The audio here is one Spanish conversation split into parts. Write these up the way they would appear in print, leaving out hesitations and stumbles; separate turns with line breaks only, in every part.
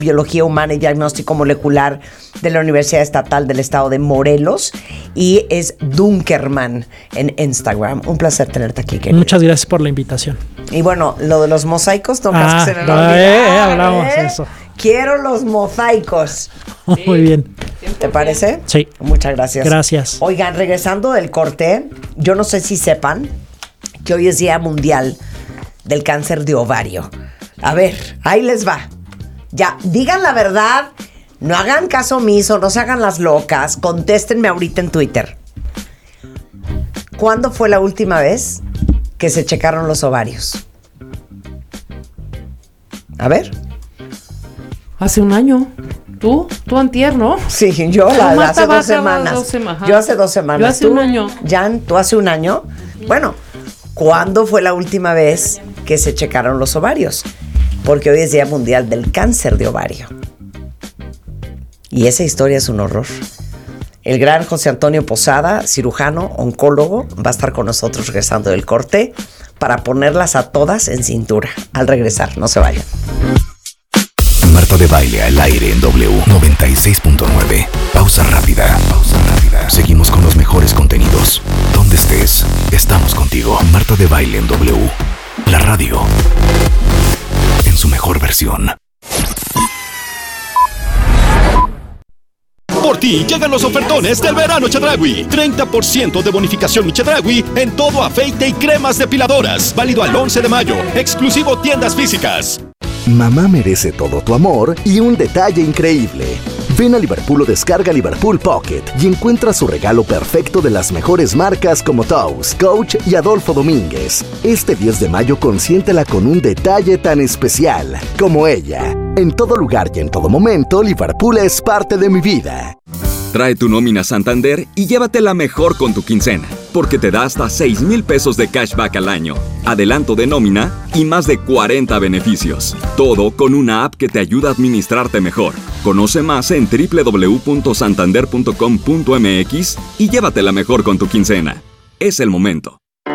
Biología Humana y Diagnóstico Molecular de la Universidad Estatal del Estado de Morelos, y es Dunkerman en Instagram. Un placer tenerte aquí, querido.
Muchas gracias por la invitación.
Y bueno, lo de los mosaicos, no creas que se me va a olvidar,
hablamos eso.
Quiero los mosaicos.
Sí. Muy bien.
¿Te parece?
Sí.
Muchas gracias.
Gracias.
Oigan, regresando del corte, yo no sé si sepan que hoy es Día Mundial del Cáncer de Ovario. A ver, ahí les va. Ya, digan la verdad, no hagan caso omiso, no se hagan las locas, contéstenme ahorita en Twitter. ¿Cuándo fue la última vez que se checaron los ovarios? A ver.
Hace un año. ¿Tú antier, ¿no?
Sí, yo hace 2 semanas. Yo hace 2 semanas.
Yo hace un año.
Jan, ¿tú hace un año? Bueno, ¿cuándo fue la última vez que se checaron los ovarios? Porque hoy es Día Mundial del Cáncer de Ovario. Y esa historia es un horror. El gran José Antonio Posada, cirujano, oncólogo, va a estar con nosotros regresando del corte para ponerlas a todas en cintura. Al regresar, no se vayan.
Marta de Baile al aire en W 96.9. Pausa rápida. Seguimos con los mejores contenidos. Donde estés, estamos contigo. Marta de Baile en W. La radio en su mejor versión.
Por ti llegan los ofertones del verano Chedraui. 30% de bonificación mi Chedraui en todo aceite y cremas depiladoras. Válido al 11 de mayo. Exclusivo tiendas físicas.
Mamá merece todo tu amor y un detalle increíble. Ven a Liverpool o descarga Liverpool Pocket y encuentra su regalo perfecto de las mejores marcas como Toast, Coach y Adolfo Domínguez. Este 10 de mayo consiéntela con un detalle tan especial como ella. En todo lugar y en todo momento, Liverpool es parte de mi vida.
Trae tu nómina Santander y llévatela mejor con tu quincena, porque te da hasta 6,000 pesos de cashback al año, adelanto de nómina y más de 40 beneficios. Todo con una app que te ayuda a administrarte mejor. Conoce más en www.santander.com.mx y llévatela mejor con tu quincena. Es el momento.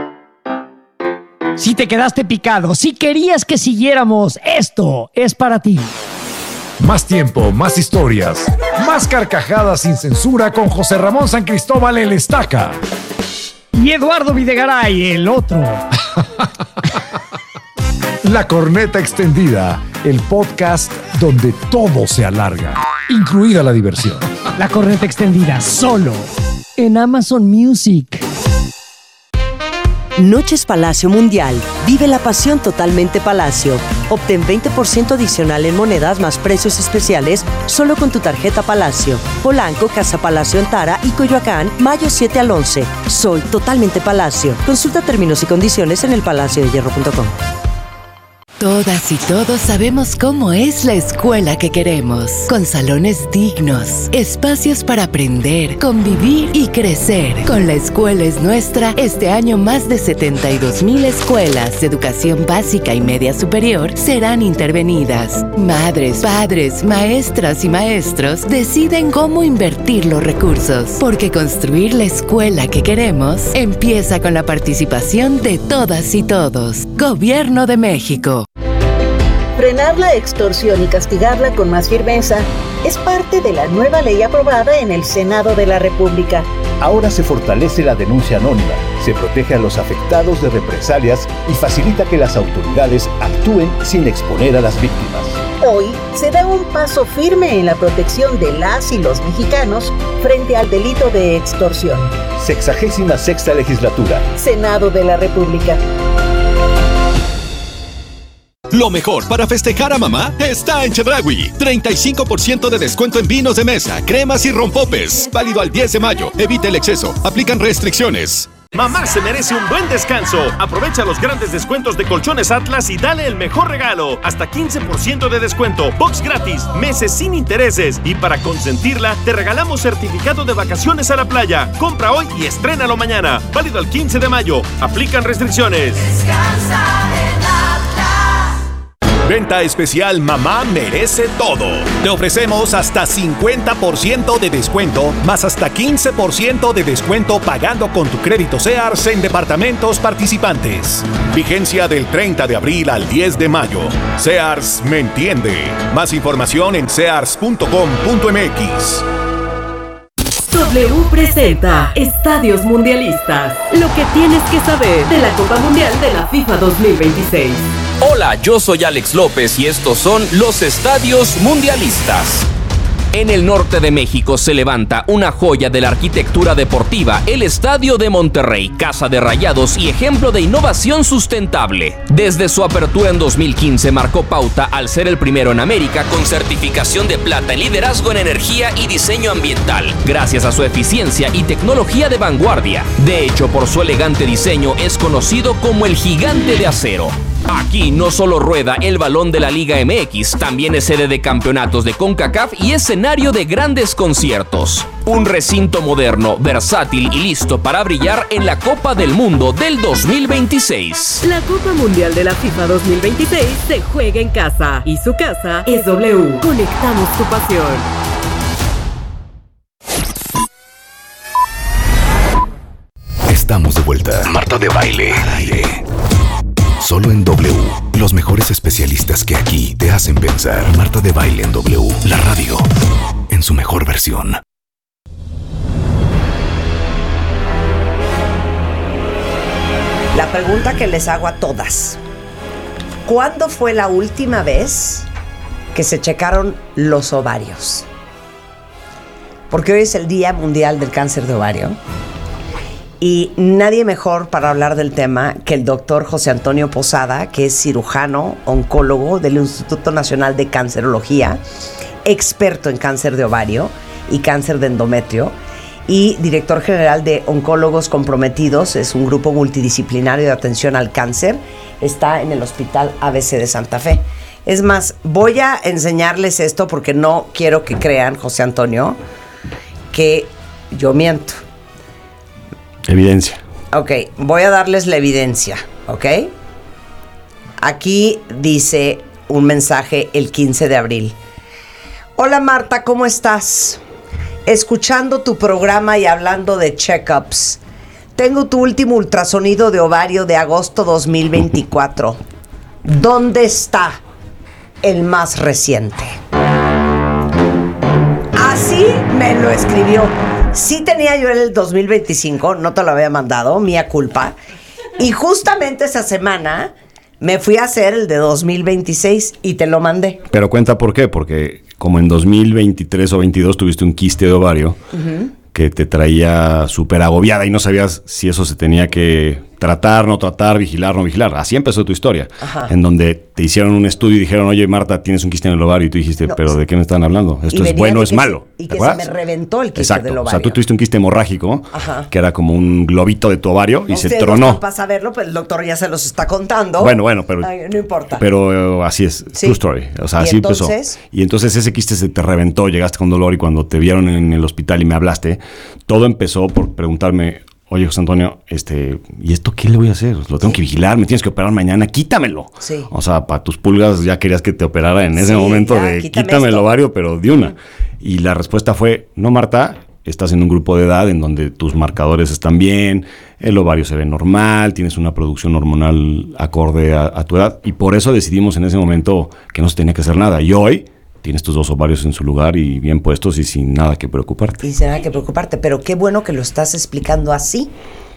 Si te quedaste picado, si querías que siguiéramos, esto es para ti.
Más tiempo, más historias, más carcajadas sin censura con José Ramón San Cristóbal el Estaca.
Y Eduardo Videgaray, el otro.
La Corneta Extendida, el podcast donde todo se alarga, incluida la diversión.
La Corneta Extendida, solo en Amazon Music.
Noches Palacio Mundial. Vive la pasión totalmente Palacio. Obtén 20% adicional en monedas más precios especiales solo con tu tarjeta Palacio. Polanco, Casa Palacio en Tara y Coyoacán, mayo 7 al 11. Soy totalmente Palacio. Consulta términos y condiciones en elpalaciodehierro.com.
Todas y todos sabemos cómo es la escuela que queremos, con salones dignos, espacios para aprender, convivir y crecer. Con La Escuela es Nuestra, este año más de 72,000 escuelas de educación básica y media superior serán intervenidas. Madres, padres, maestras y maestros deciden cómo invertir los recursos, porque construir la escuela que queremos empieza con la participación de todas y todos. Gobierno de México.
Frenar la extorsión y castigarla con más firmeza es parte de la nueva ley aprobada en el Senado de la República.
Ahora se fortalece la denuncia anónima, se protege a los afectados de represalias y facilita que las autoridades actúen sin exponer a las víctimas.
Hoy se da un paso firme en la protección de las y los mexicanos frente al delito de extorsión.
66ª legislatura.
Senado de la República.
Lo mejor para festejar a mamá está en Chedraui. 35% de descuento en vinos de mesa, cremas y rompopes. Válido al 10 de mayo. Evite el exceso. Aplican restricciones.
Mamá se merece un buen descanso. Aprovecha los grandes descuentos de Colchones Atlas y dale el mejor regalo. Hasta 15% de descuento, box gratis, meses sin intereses. Y para consentirla, te regalamos certificado de vacaciones a la playa. Compra hoy y estrénalo mañana. Válido al 15 de mayo. Aplican restricciones.
Descansa en Atlas.
Venta especial Mamá merece todo. Te ofrecemos hasta 50% de descuento, más hasta 15% de descuento pagando con tu crédito Sears en departamentos participantes. Vigencia del 30 de abril al 10 de mayo. Sears me entiende. Más información en sears.com.mx.
W presenta Estadios Mundialistas. Lo que tienes que saber de la Copa Mundial de la FIFA 2026.
Hola, yo soy Alex López y estos son los Estadios Mundialistas. En el norte de México se levanta una joya de la arquitectura deportiva, el Estadio de Monterrey, casa de Rayados y ejemplo de innovación sustentable. Desde su apertura en 2015 marcó pauta al ser el primero en América con certificación de plata en liderazgo en energía y diseño ambiental, gracias a su eficiencia y tecnología de vanguardia. De hecho, por su elegante diseño es conocido como el Gigante de Acero. Aquí no solo rueda el balón de la Liga MX, también es sede de campeonatos de CONCACAF y escenario de grandes conciertos. Un recinto moderno, versátil y listo para brillar en la Copa del Mundo del 2026.
La Copa Mundial de la FIFA 2026 se juega en casa y su casa es W. Conectamos tu pasión.
Estamos de vuelta. Marta de Baile. Solo en W. Los mejores especialistas que aquí te hacen pensar. Marta de Baile en W. La radio en su mejor versión.
La pregunta que les hago a todas. ¿Cuándo fue la última vez que se checaron los ovarios? Porque hoy es el Día Mundial del Cáncer de Ovario. Y nadie mejor para hablar del tema que el doctor José Antonio Posada, que es cirujano, oncólogo del Instituto Nacional de Cancerología, experto en cáncer de ovario y cáncer de endometrio, y director general de Oncólogos Comprometidos. Es un grupo multidisciplinario de atención al cáncer. Está en el Hospital ABC de Santa Fe. Es más, voy a enseñarles esto porque no quiero que crean, José Antonio, que yo miento.
Evidencia.
Ok, voy a darles la evidencia, ¿ok? Aquí dice un mensaje el 15 de abril. Hola Marta, ¿cómo estás? Escuchando tu programa y hablando de check-ups. Tengo tu último ultrasonido de ovario de agosto 2024. ¿Dónde está el más reciente? Así me lo escribió. Sí tenía yo el 2025, no te lo había mandado, mía culpa. Y justamente esa semana me fui a hacer el de 2026 y te lo mandé.
Pero cuenta por qué, porque como en 2023 o 22 tuviste un quiste de ovario que te traía súper agobiada y no sabías si eso se tenía que tratar, no tratar, vigilar, no vigilar. Así empezó tu historia.
Ajá.
En donde te hicieron un estudio y dijeron, oye Marta, tienes un quiste en el ovario. Y tú dijiste,
No,
pero ¿de qué me están hablando? ¿Esto es bueno o es malo?
Y
¿Te
que
acuerdas?
se me reventó el quiste
Exacto.
del ovario.
O sea, tú tuviste un quiste hemorrágico,
Ajá.
que era como un globito de tu ovario y se
Ustedes
tronó.
no están para saberlo, pero el doctor ya se los está contando.
Bueno, pero...
Ay, no importa.
Pero así es,
Sí.
true story. O sea,
¿Y
así
entonces?
empezó. Y entonces ese quiste se te reventó, llegaste con dolor y cuando te vieron en el hospital y me hablaste, todo empezó por preguntarme, oye, José Antonio, ¿y esto qué le voy a hacer? Lo tengo que vigilar, me tienes que operar mañana, quítamelo.
Sí.
O sea, para tus pulgas ya querías que te operara en ese
Sí,
momento
ya,
de
quítame
quítame el
esto.
ovario, pero de una. Y la respuesta fue, no, Marta, estás en un grupo de edad en donde tus marcadores están bien, el ovario se ve normal, tienes una producción hormonal acorde a tu edad. Y por eso decidimos en ese momento que no se tenía que hacer nada. Y hoy tienes tus dos ovarios en su lugar y bien puestos y sin nada que preocuparte.
Y sin nada que preocuparte, pero qué bueno que lo estás explicando así.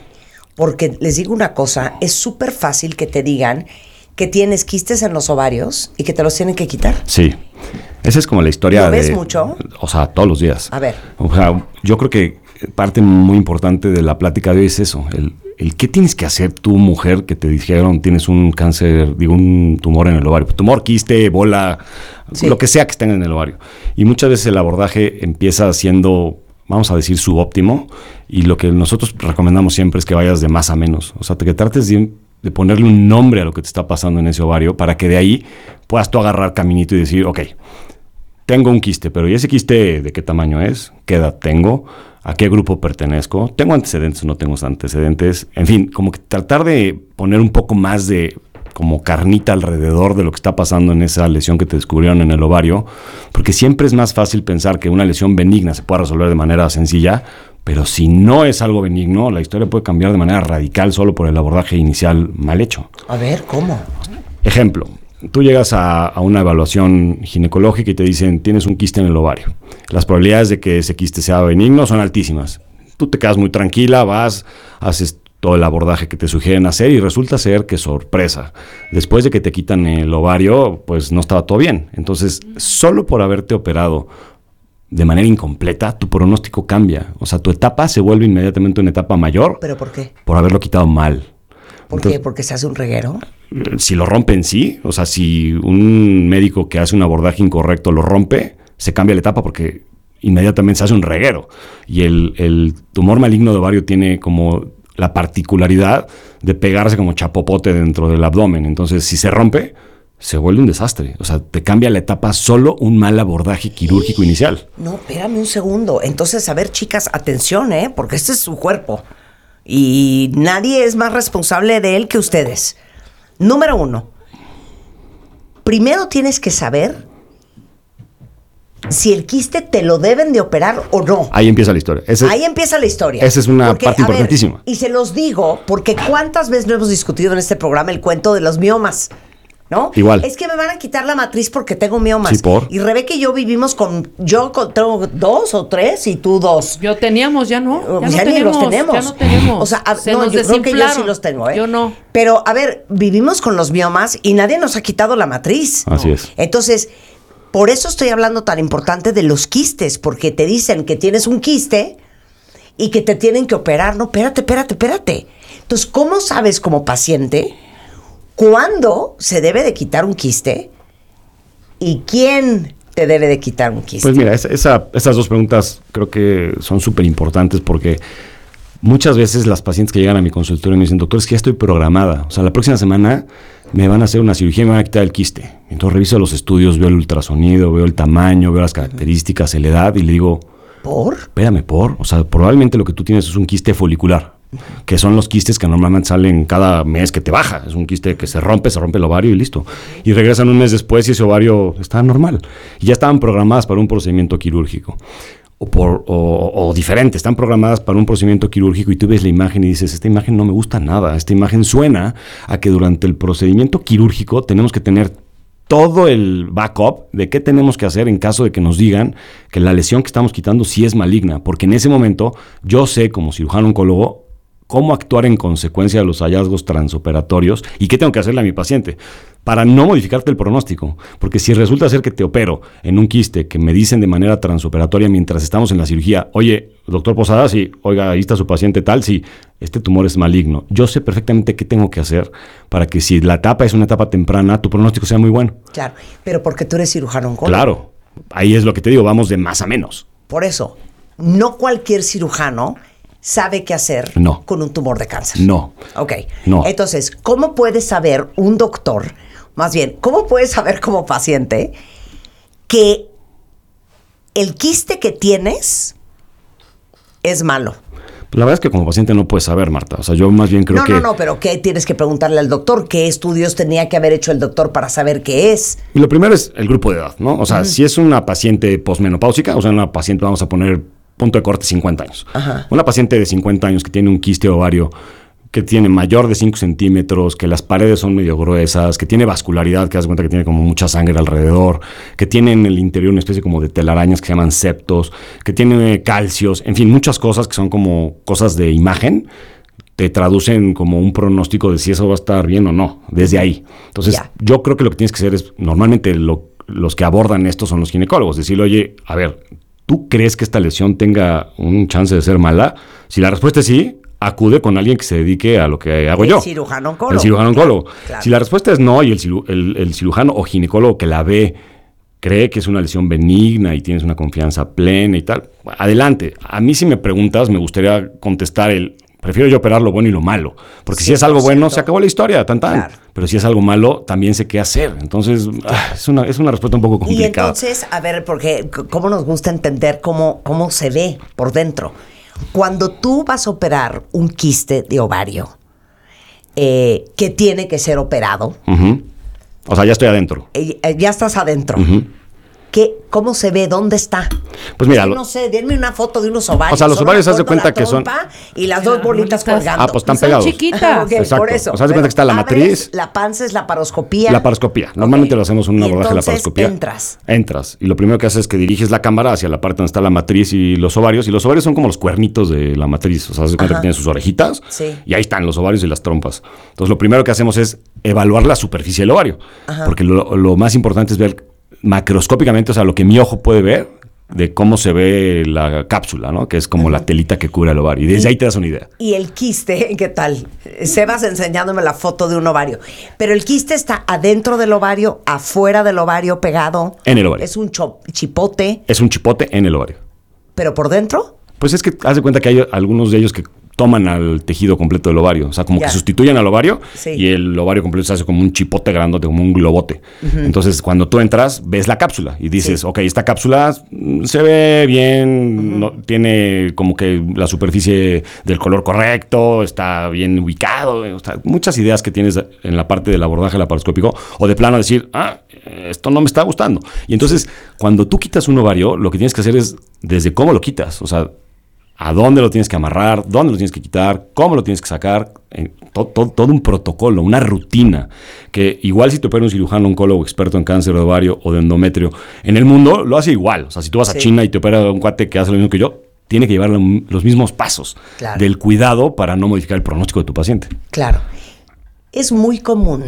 Porque les digo una cosa, es súper fácil que te digan que tienes quistes en los ovarios y que te los tienen que quitar.
Sí, esa es como la historia
¿Lo
de...
ves mucho?
O sea, todos los días.
A ver.
O sea, yo creo que parte muy importante de la plática de hoy es eso, el qué tienes que hacer tú, mujer, que te dijeron tienes un cáncer, un tumor en el ovario. Tumor, quiste, bola,
Sí.
lo que sea que estén en el ovario. Y muchas veces el abordaje empieza siendo, vamos a decir, subóptimo, y lo que nosotros recomendamos siempre es que vayas de más a menos. O sea, que trates de ponerle un nombre a lo que te está pasando en ese ovario para que de ahí puedas tú agarrar caminito y decir, ok, tengo un quiste, pero ¿y ese quiste de qué tamaño es? ¿Qué edad tengo? ¿A qué grupo pertenezco? ¿Tengo antecedentes o no tengo antecedentes? En fin, como que tratar de poner un poco más de como carnita alrededor de lo que está pasando en esa lesión que te descubrieron en el ovario, porque siempre es más fácil pensar que una lesión benigna se pueda resolver de manera sencilla, pero si no es algo benigno, la historia puede cambiar de manera radical solo por el abordaje inicial mal hecho.
A ver, ¿cómo?
Ejemplo, tú llegas a una evaluación ginecológica y te dicen, tienes un quiste en el ovario. Las probabilidades de que ese quiste sea benigno son altísimas. Tú te quedas muy tranquila, vas, haces todo el abordaje que te sugieren hacer y resulta ser que, sorpresa, después de que te quitan el ovario, pues no estaba todo bien. Entonces, solo por haberte operado de manera incompleta, tu pronóstico cambia. O sea, tu etapa se vuelve inmediatamente una etapa mayor.
¿Pero por qué?
Por haberlo quitado mal.
¿Por qué? ¿Porque se hace un reguero?
Si lo rompen, sí. O sea, si un médico que hace un abordaje incorrecto lo rompe, se cambia la etapa porque inmediatamente se hace un reguero. Y el tumor maligno de ovario tiene como la particularidad de pegarse como chapopote dentro del abdomen. Entonces, si se rompe, se vuelve un desastre. O sea, te cambia la etapa solo un mal abordaje quirúrgico inicial.
No, espérame un segundo. Entonces, a ver, chicas, atención, porque este es su cuerpo. Y nadie es más responsable de él que ustedes. Número 1. Primero tienes que saber si el quiste te lo deben de operar o no.
Ahí empieza la historia.
Ahí empieza la historia.
Esa es una parte importantísima.
Y se los digo porque ¿cuántas veces no hemos discutido en este programa el cuento de los miomas? ¿No?
Igual.
Es que me van a quitar la matriz porque tengo miomas.
Sí, por.
Y Rebeca y yo vivimos tengo 2 o 3 y tú 2.
Yo teníamos, ya no.
Ya ni los tenemos.
Ya no tenemos.
O sea,
Se
no,
nos
yo creo que yo sí
desinflaron.
los tengo,
Yo no.
Pero, a ver, vivimos con los miomas y nadie nos ha quitado la matriz.
Así es.
Entonces, por eso estoy hablando tan importante de los quistes, porque te dicen que tienes un quiste y que te tienen que operar. No, espérate. Entonces, ¿cómo sabes como paciente cuándo se debe de quitar un quiste y quién te debe de quitar un quiste?
Pues mira, esas dos preguntas creo que son súper importantes porque muchas veces las pacientes que llegan a mi consultorio me dicen, doctor, es que ya estoy programada. O sea, la próxima semana me van a hacer una cirugía y me van a quitar el quiste. Entonces reviso los estudios, veo el ultrasonido, veo el tamaño, veo las características, la edad y le digo,
¿por?
Espérame, o sea, probablemente lo que tú tienes es un quiste folicular, que son los quistes que normalmente salen cada mes que te baja. Es un quiste que se rompe el ovario y listo. Y regresan un mes después y ese ovario está normal. Y ya estaban programadas para un procedimiento quirúrgico. O diferente, están programadas para un procedimiento quirúrgico y tú ves la imagen y dices, esta imagen no me gusta nada, esta imagen suena a que durante el procedimiento quirúrgico tenemos que tener todo el backup de qué tenemos que hacer en caso de que nos digan que la lesión que estamos quitando sí es maligna, porque en ese momento yo sé como cirujano oncólogo cómo actuar en consecuencia de los hallazgos transoperatorios y qué tengo que hacerle a mi paciente para no modificarte el pronóstico. Porque si resulta ser que te opero en un quiste que me dicen de manera transoperatoria mientras estamos en la cirugía, oye, doctor Posada, sí, oiga, ahí está su paciente tal, sí, este tumor es maligno. Yo sé perfectamente qué tengo que hacer para que si la etapa es una etapa temprana, tu pronóstico sea muy bueno.
Claro, pero porque tú eres cirujano oncólogo.
Claro, ahí es lo que te digo, vamos de más a menos.
Por eso, no cualquier cirujano sabe qué hacer con un tumor de cáncer.
No.
Ok.
No.
Entonces, ¿cómo puede saber un doctor, más bien, cómo puedes saber como paciente que el quiste que tienes es malo?
La verdad es que como paciente no puedes saber, Marta. O sea, yo más bien creo que...
No, pero ¿qué tienes que preguntarle al doctor? ¿Qué estudios tenía que haber hecho el doctor para saber qué es?
Y lo primero es el grupo de edad, ¿no? O sea, si es una paciente posmenopáusica, o sea, una paciente, vamos a poner punto de corte 50 años.
Ajá.
Una paciente de 50 años que tiene un quiste ovario que tiene mayor de 5 centímetros, que las paredes son medio gruesas, que tiene vascularidad, que das cuenta que tiene como mucha sangre alrededor, que tiene en el interior una especie como de telarañas que se llaman septos, que tiene calcios, en fin, muchas cosas que son como cosas de imagen, te traducen como un pronóstico de si eso va a estar bien o no, desde ahí. Entonces, yo creo que lo que tienes que hacer es, normalmente los que abordan esto son los ginecólogos, decirle, oye, a ver, ¿tú crees que esta lesión tenga un chance de ser mala? Si la respuesta es sí, acude con alguien que se dedique a lo que hago yo.
El cirujano oncólogo.
El cirujano oncólogo.
Claro.
Si la respuesta es no y el cirujano o ginecólogo que la ve cree que es una lesión benigna y tienes una confianza plena y tal, adelante. A mí si me preguntas me gustaría contestar prefiero yo operar lo bueno y lo malo. Porque si es algo bueno, se acabó la historia, tan. Claro. Pero si es algo malo, también sé qué hacer. Entonces, es una respuesta un poco complicada.
Y entonces, a ver, porque cómo nos gusta entender cómo se ve por dentro. Cuando tú vas a operar un quiste de ovario, que tiene que ser operado.
O sea, ya estoy adentro.
Ya estás adentro. ¿Cómo se ve? ¿Dónde está?
Pues mira,
no sé, denme una foto de unos ovarios.
O sea, los ovarios, haz de cuenta que son...
Y las dos bolitas colgando.
Pues están pegados.
Son chiquitas. Okay,
exacto.
Por eso.
O sea, haz de cuenta que está la matriz.
La panza es la paroscopía.
La paroscopía. Normalmente lo hacemos en un abordaje de la paroscopía.
Entras.
Y lo primero que haces es que diriges la cámara hacia la parte donde está la matriz y los ovarios. Y los ovarios son como los cuernitos de la matriz. O sea, haz de cuenta que tienen sus orejitas.
Sí.
Y ahí están los ovarios y las trompas. Entonces, lo primero que hacemos es evaluar la superficie del ovario. Porque lo más importante es ver macroscópicamente, o sea, lo que mi ojo puede ver de cómo se ve la cápsula, ¿no? Que es como la telita que cubre el ovario. Y desde ahí te das una idea.
Y el quiste, ¿qué tal? Sebas enseñándome la foto de un ovario. Pero el quiste está adentro del ovario, afuera del ovario, pegado.
En el ovario.
Es un chipote.
Es un chipote en el ovario.
¿Pero por dentro?
Pues es que haz de cuenta que hay algunos de ellos que toman al tejido completo del ovario. O sea, como que sustituyen al ovario y el ovario completo se hace como un chipote grandote, como un globote. Entonces, cuando tú entras, ves la cápsula y dices, ok, esta cápsula se ve bien, no, tiene como que la superficie del color correcto, está bien ubicado. O sea, muchas ideas que tienes en la parte del abordaje laparoscópico o de plano decir, esto no me está gustando. Y entonces, cuando tú quitas un ovario, lo que tienes que hacer es desde cómo lo quitas. O sea, a dónde lo tienes que amarrar, dónde lo tienes que quitar, cómo lo tienes que sacar, todo un protocolo, una rutina, que igual si te opera un cirujano oncólogo experto en cáncer de ovario o de endometrio, en el mundo lo hace igual. O sea, si tú vas a China y te opera un cuate que hace lo mismo que yo, tiene que llevar los mismos pasos del cuidado para no modificar el pronóstico de tu paciente.
Claro. Es muy común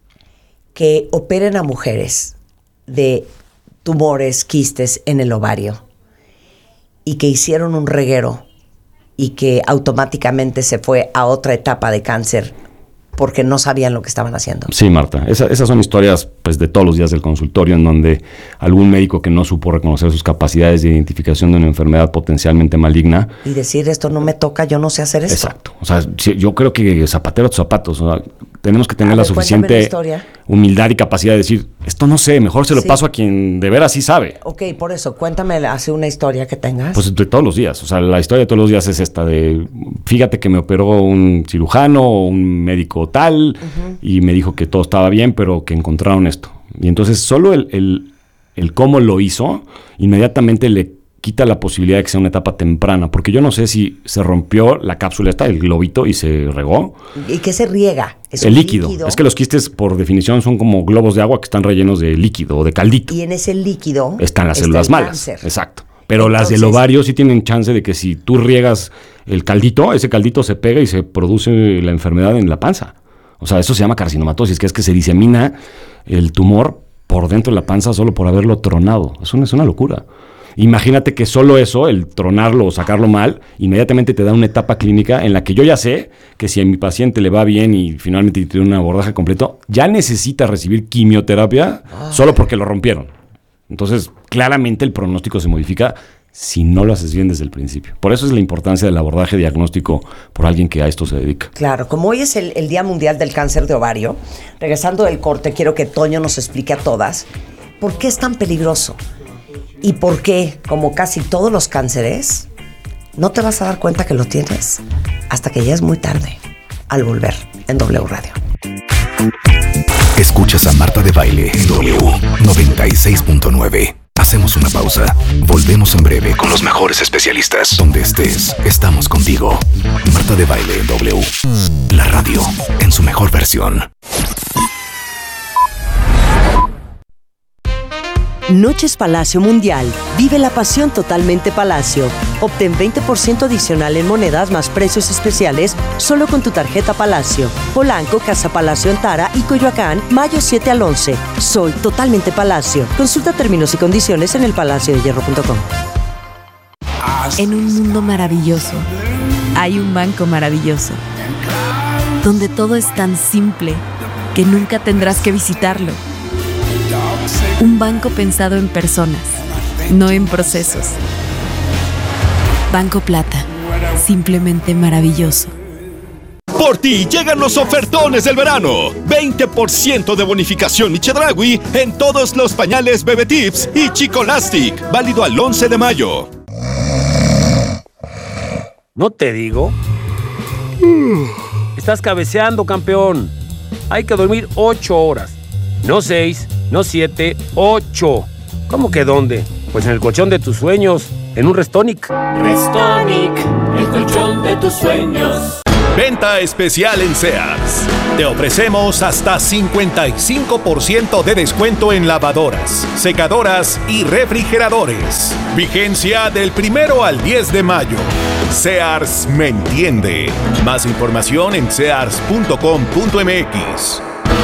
que operen a mujeres de tumores, quistes en el ovario y que hicieron un reguero y que automáticamente se fue a otra etapa de cáncer porque no sabían lo que estaban haciendo.
Sí, Marta. Esas son historias pues, de todos los días del consultorio en donde algún médico que no supo reconocer sus capacidades de identificación de una enfermedad potencialmente maligna.
Y decir, esto no me toca, yo no sé hacer esto.
Exacto. O sea, yo creo que zapatero a tus zapatos. O sea, tenemos que tener la suficiente humildad y capacidad de decir, esto no sé, mejor se lo paso a quien de veras sí sabe.
Ok, por eso, cuéntame así una historia que tengas.
Pues de todos los días. O sea, la historia de todos los días es esta de, fíjate que me operó un cirujano o un médico tal y me dijo que todo estaba bien, pero que encontraron esto. Y entonces solo el cómo lo hizo, inmediatamente le quita la posibilidad de que sea una etapa temprana, porque yo no sé si se rompió la cápsula esta, el globito, y se regó.
¿Y qué se riega? ¿Es
el líquido? Es que los quistes, por definición, son como globos de agua que están rellenos de líquido o de caldito.
Y en ese líquido
están las células malas.
Cáncer.
Exacto. Pero entonces, las del ovario sí tienen chance de que si tú riegas el caldito, ese caldito se pega y se produce la enfermedad en la panza. O sea, eso se llama carcinomatosis, que es que se disemina el tumor por dentro de la panza solo por haberlo tronado. Es una locura. Imagínate que solo eso, el tronarlo o sacarlo mal, inmediatamente te da una etapa clínica en la que yo ya sé que si a mi paciente le va bien y finalmente tiene un abordaje completo, ya necesita recibir quimioterapia solo porque lo rompieron. Entonces, claramente el pronóstico se modifica si no lo haces bien desde el principio. Por eso es la importancia del abordaje diagnóstico por alguien que a esto se dedica.
Claro, como hoy es el Día Mundial del Cáncer de Ovario, regresando del corte, quiero que Toño nos explique a todas por qué es tan peligroso. ¿Y por qué, como casi todos los cánceres, no te vas a dar cuenta que lo tienes hasta que ya es muy tarde? Al volver en W Radio.
Escuchas a Marta de Baile en W 96.9. Hacemos una pausa. Volvemos en breve con los mejores especialistas. Donde estés, estamos contigo. Marta de Baile en W. La radio en su mejor versión.
Noches Palacio Mundial. Vive la pasión totalmente Palacio. Obtén 20% adicional en monedas más precios especiales solo con tu tarjeta Palacio. Polanco, Casa Palacio Antara y Coyoacán, mayo 7 al 11. Soy totalmente Palacio. Consulta términos y condiciones en elpalaciodehierro.com.
En un mundo maravilloso, hay un banco maravilloso, donde todo es tan simple que nunca tendrás que visitarlo. Un banco pensado en personas, no en procesos. Banco Plata, simplemente maravilloso.
Por ti llegan los ofertones del verano. 20% de bonificación y Chedraui en todos los pañales Bebe Tips y Chicolastic. Válido al 11 de mayo.
¿No te digo? Estás cabeceando, campeón. Hay que dormir 8 horas. No 6, no 7, 8. ¿Cómo que dónde? Pues en el colchón de tus sueños, en un Restonic.
Restonic, el colchón de tus sueños.
Venta especial en Sears. Te ofrecemos hasta 55% de descuento en lavadoras, secadoras y refrigeradores. Vigencia del 1 al 10 de mayo. Sears me entiende. Más información en sears.com.mx.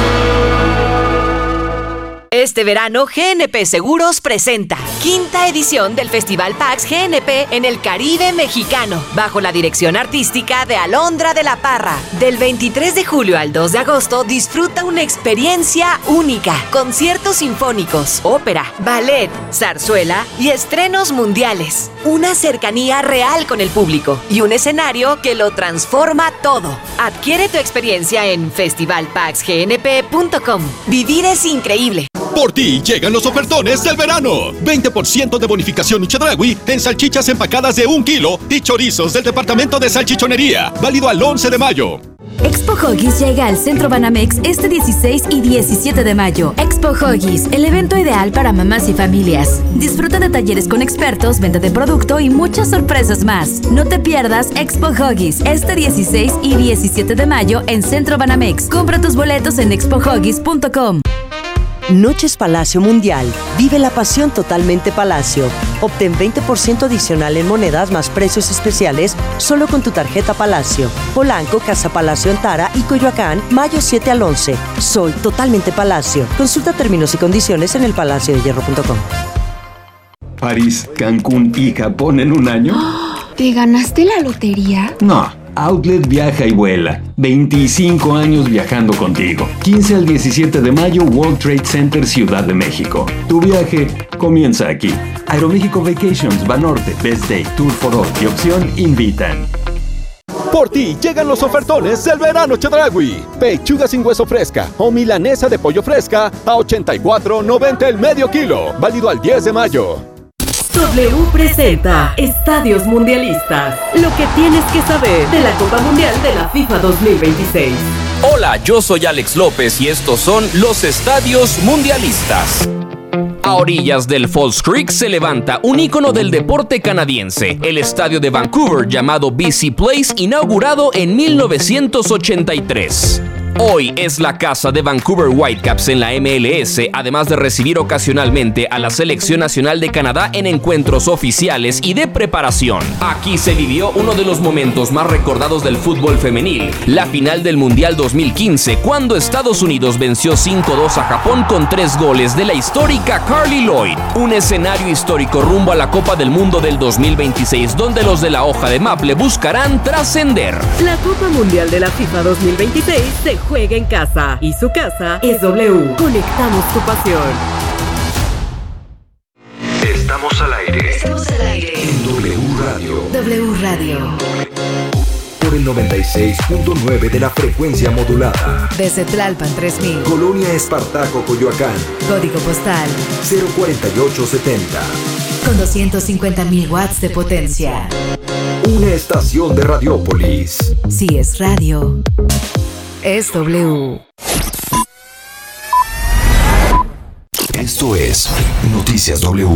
Este verano, GNP Seguros presenta 5ª edición del Festival PAX GNP en el Caribe mexicano, bajo la dirección artística de Alondra de la Parra. Del 23 de julio al 2 de agosto, disfruta una experiencia única. Conciertos sinfónicos, ópera, ballet, zarzuela y estrenos mundiales. Una cercanía real con el público y un escenario que lo transforma todo. Adquiere tu experiencia en festivalpaxgnp.com. Vivir es increíble.
Por ti llegan los ofertones del verano. 20% de bonificación y Chedraui en salchichas empacadas de 1 kilo y chorizos del departamento de salchichonería. Válido al 11 de mayo.
Expo Huggies llega al Centro Banamex este 16 y 17 de mayo. Expo Huggies, el evento ideal para mamás y familias. Disfruta de talleres con expertos, venta de producto y muchas sorpresas más. No te pierdas Expo Huggies este 16 y 17 de mayo en Centro Banamex. Compra tus boletos en expohuggies.com.
Noches Palacio Mundial. Vive la pasión totalmente Palacio. Obtén 20% adicional en monedas más precios especiales solo con tu tarjeta Palacio. Polanco, Casa Palacio en Tara y Coyoacán, mayo 7 al 11. Soy totalmente Palacio. Consulta términos y condiciones en elpalaciodehierro.com.
París, Cancún y Japón en un año.
¿Te ganaste la lotería?
No. Outlet viaja y vuela. 25 años viajando contigo. 15 al 17 de mayo, World Trade Center, Ciudad de México. Tu viaje comienza aquí. Aeroméxico Vacations, Banorte, Best Day, Tour for All y Opción invitan.
Por ti llegan los ofertones del verano Chedraui. Pechuga sin hueso fresca o milanesa de pollo fresca a $84.90 el medio kilo. Válido al 10 de mayo.
W presenta Estadios Mundialistas. Lo que tienes que saber de la Copa Mundial de la FIFA 2026.
Hola, yo soy Alex López y estos son los Estadios Mundialistas. A orillas del Falls Creek se levanta un ícono del deporte canadiense, el estadio de Vancouver llamado BC Place, inaugurado en 1983. Hoy es la casa de Vancouver Whitecaps en la MLS, además de recibir ocasionalmente a la Selección Nacional de Canadá en encuentros oficiales y de preparación. Aquí se vivió uno de los momentos más recordados del fútbol femenil, la final del Mundial 2015, cuando Estados Unidos venció 5-2 a Japón con 3 goles de la histórica Carly Lloyd. Un escenario histórico rumbo a la Copa del Mundo del 2026, donde los de la hoja de Maple buscarán trascender.
La Copa Mundial de la FIFA 2026 se juega en casa y su casa es W. Conectamos tu pasión.
Estamos al aire.
Estamos al aire.
En W Radio.
W Radio.
Por el 96.9 de la frecuencia modulada.
Desde Tlalpan 3000.
Colonia Espartaco, Coyoacán.
Código postal
04870.
con 250.000 watts de potencia.
Una estación de Radiópolis.
Si es radio, es W.
Esto es Noticias W.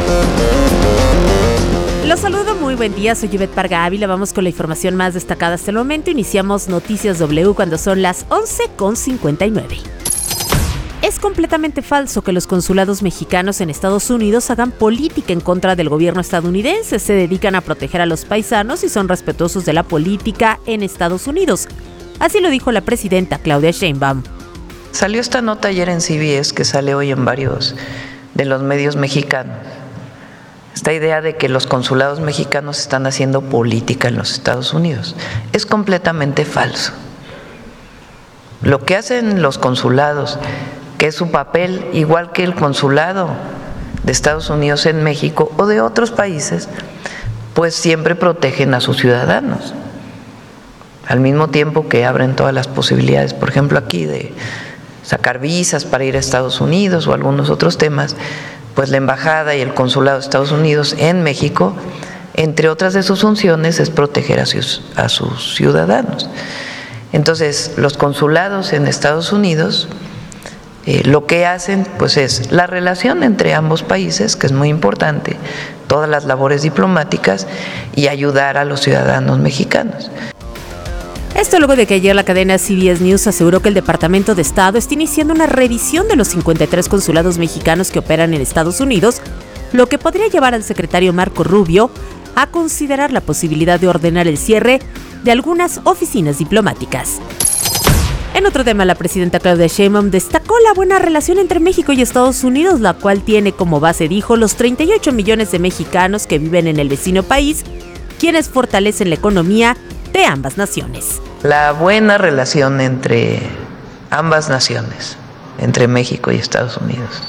Los saludo, muy buen día, soy Yvette Parga Ávila. Vamos con la información más destacada hasta el momento. Iniciamos Noticias W cuando son las 11:59. Es completamente falso que los consulados mexicanos en Estados Unidos hagan política en contra del gobierno estadounidense. Se dedican a proteger a los paisanos y son respetuosos de la política en Estados Unidos. Así lo dijo la presidenta Claudia Sheinbaum.
Salió esta nota ayer en CBS, que sale hoy en varios de los medios mexicanos. Esta idea de que los consulados mexicanos están haciendo política en los Estados Unidos es completamente falso. Lo que hacen los consulados, que es su papel igual que el consulado de Estados Unidos en México o de otros países, pues siempre protegen a sus ciudadanos. Al mismo tiempo que abren todas las posibilidades, por ejemplo aquí de sacar visas para ir a Estados Unidos o algunos otros temas, pues la embajada y el consulado de Estados Unidos en México, entre otras de sus funciones, es proteger a sus ciudadanos. Entonces, los consulados en Estados Unidos lo que hacen pues es la relación entre ambos países, que es muy importante, todas las labores diplomáticas y ayudar a los ciudadanos mexicanos.
Esto luego de que ayer la cadena CBS News aseguró que el Departamento de Estado está iniciando una revisión de los 53 consulados mexicanos que operan en Estados Unidos, lo que podría llevar al secretario Marco Rubio a considerar la posibilidad de ordenar el cierre de algunas oficinas diplomáticas. En otro tema, la presidenta Claudia Sheinbaum destacó la buena relación entre México y Estados Unidos, la cual tiene como base, dijo, los 38 millones de mexicanos que viven en el vecino país, quienes fortalecen la economía de ambas naciones.
La buena relación entre ambas naciones, entre México y Estados Unidos,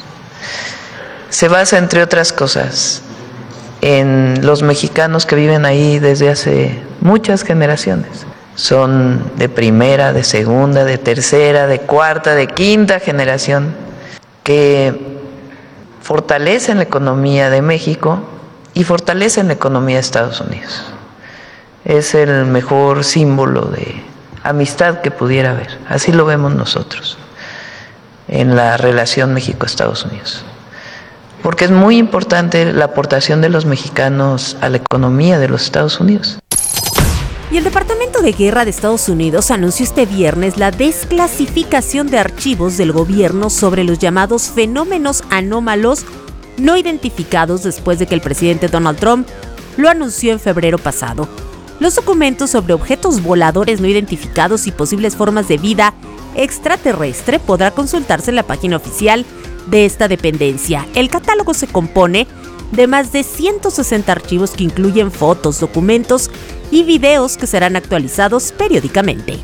se basa, entre otras cosas, en los mexicanos que viven ahí desde hace muchas generaciones. Son de primera, de segunda, de tercera, de cuarta, de quinta generación, que fortalecen la economía de México y fortalecen la economía de Estados Unidos. Es el mejor símbolo de amistad que pudiera haber. Así lo vemos nosotros en la relación México-Estados Unidos. Porque es muy importante la aportación de los mexicanos a la economía de los Estados Unidos.
Y el Departamento de Guerra de Estados Unidos anunció este viernes la desclasificación de archivos del gobierno sobre los llamados fenómenos anómalos no identificados después de que el presidente Donald Trump lo anunció en febrero pasado. Los documentos sobre objetos voladores no identificados y posibles formas de vida extraterrestre podrá consultarse en la página oficial de esta dependencia. El catálogo se compone de más de 160 archivos que incluyen fotos, documentos y videos que serán actualizados periódicamente.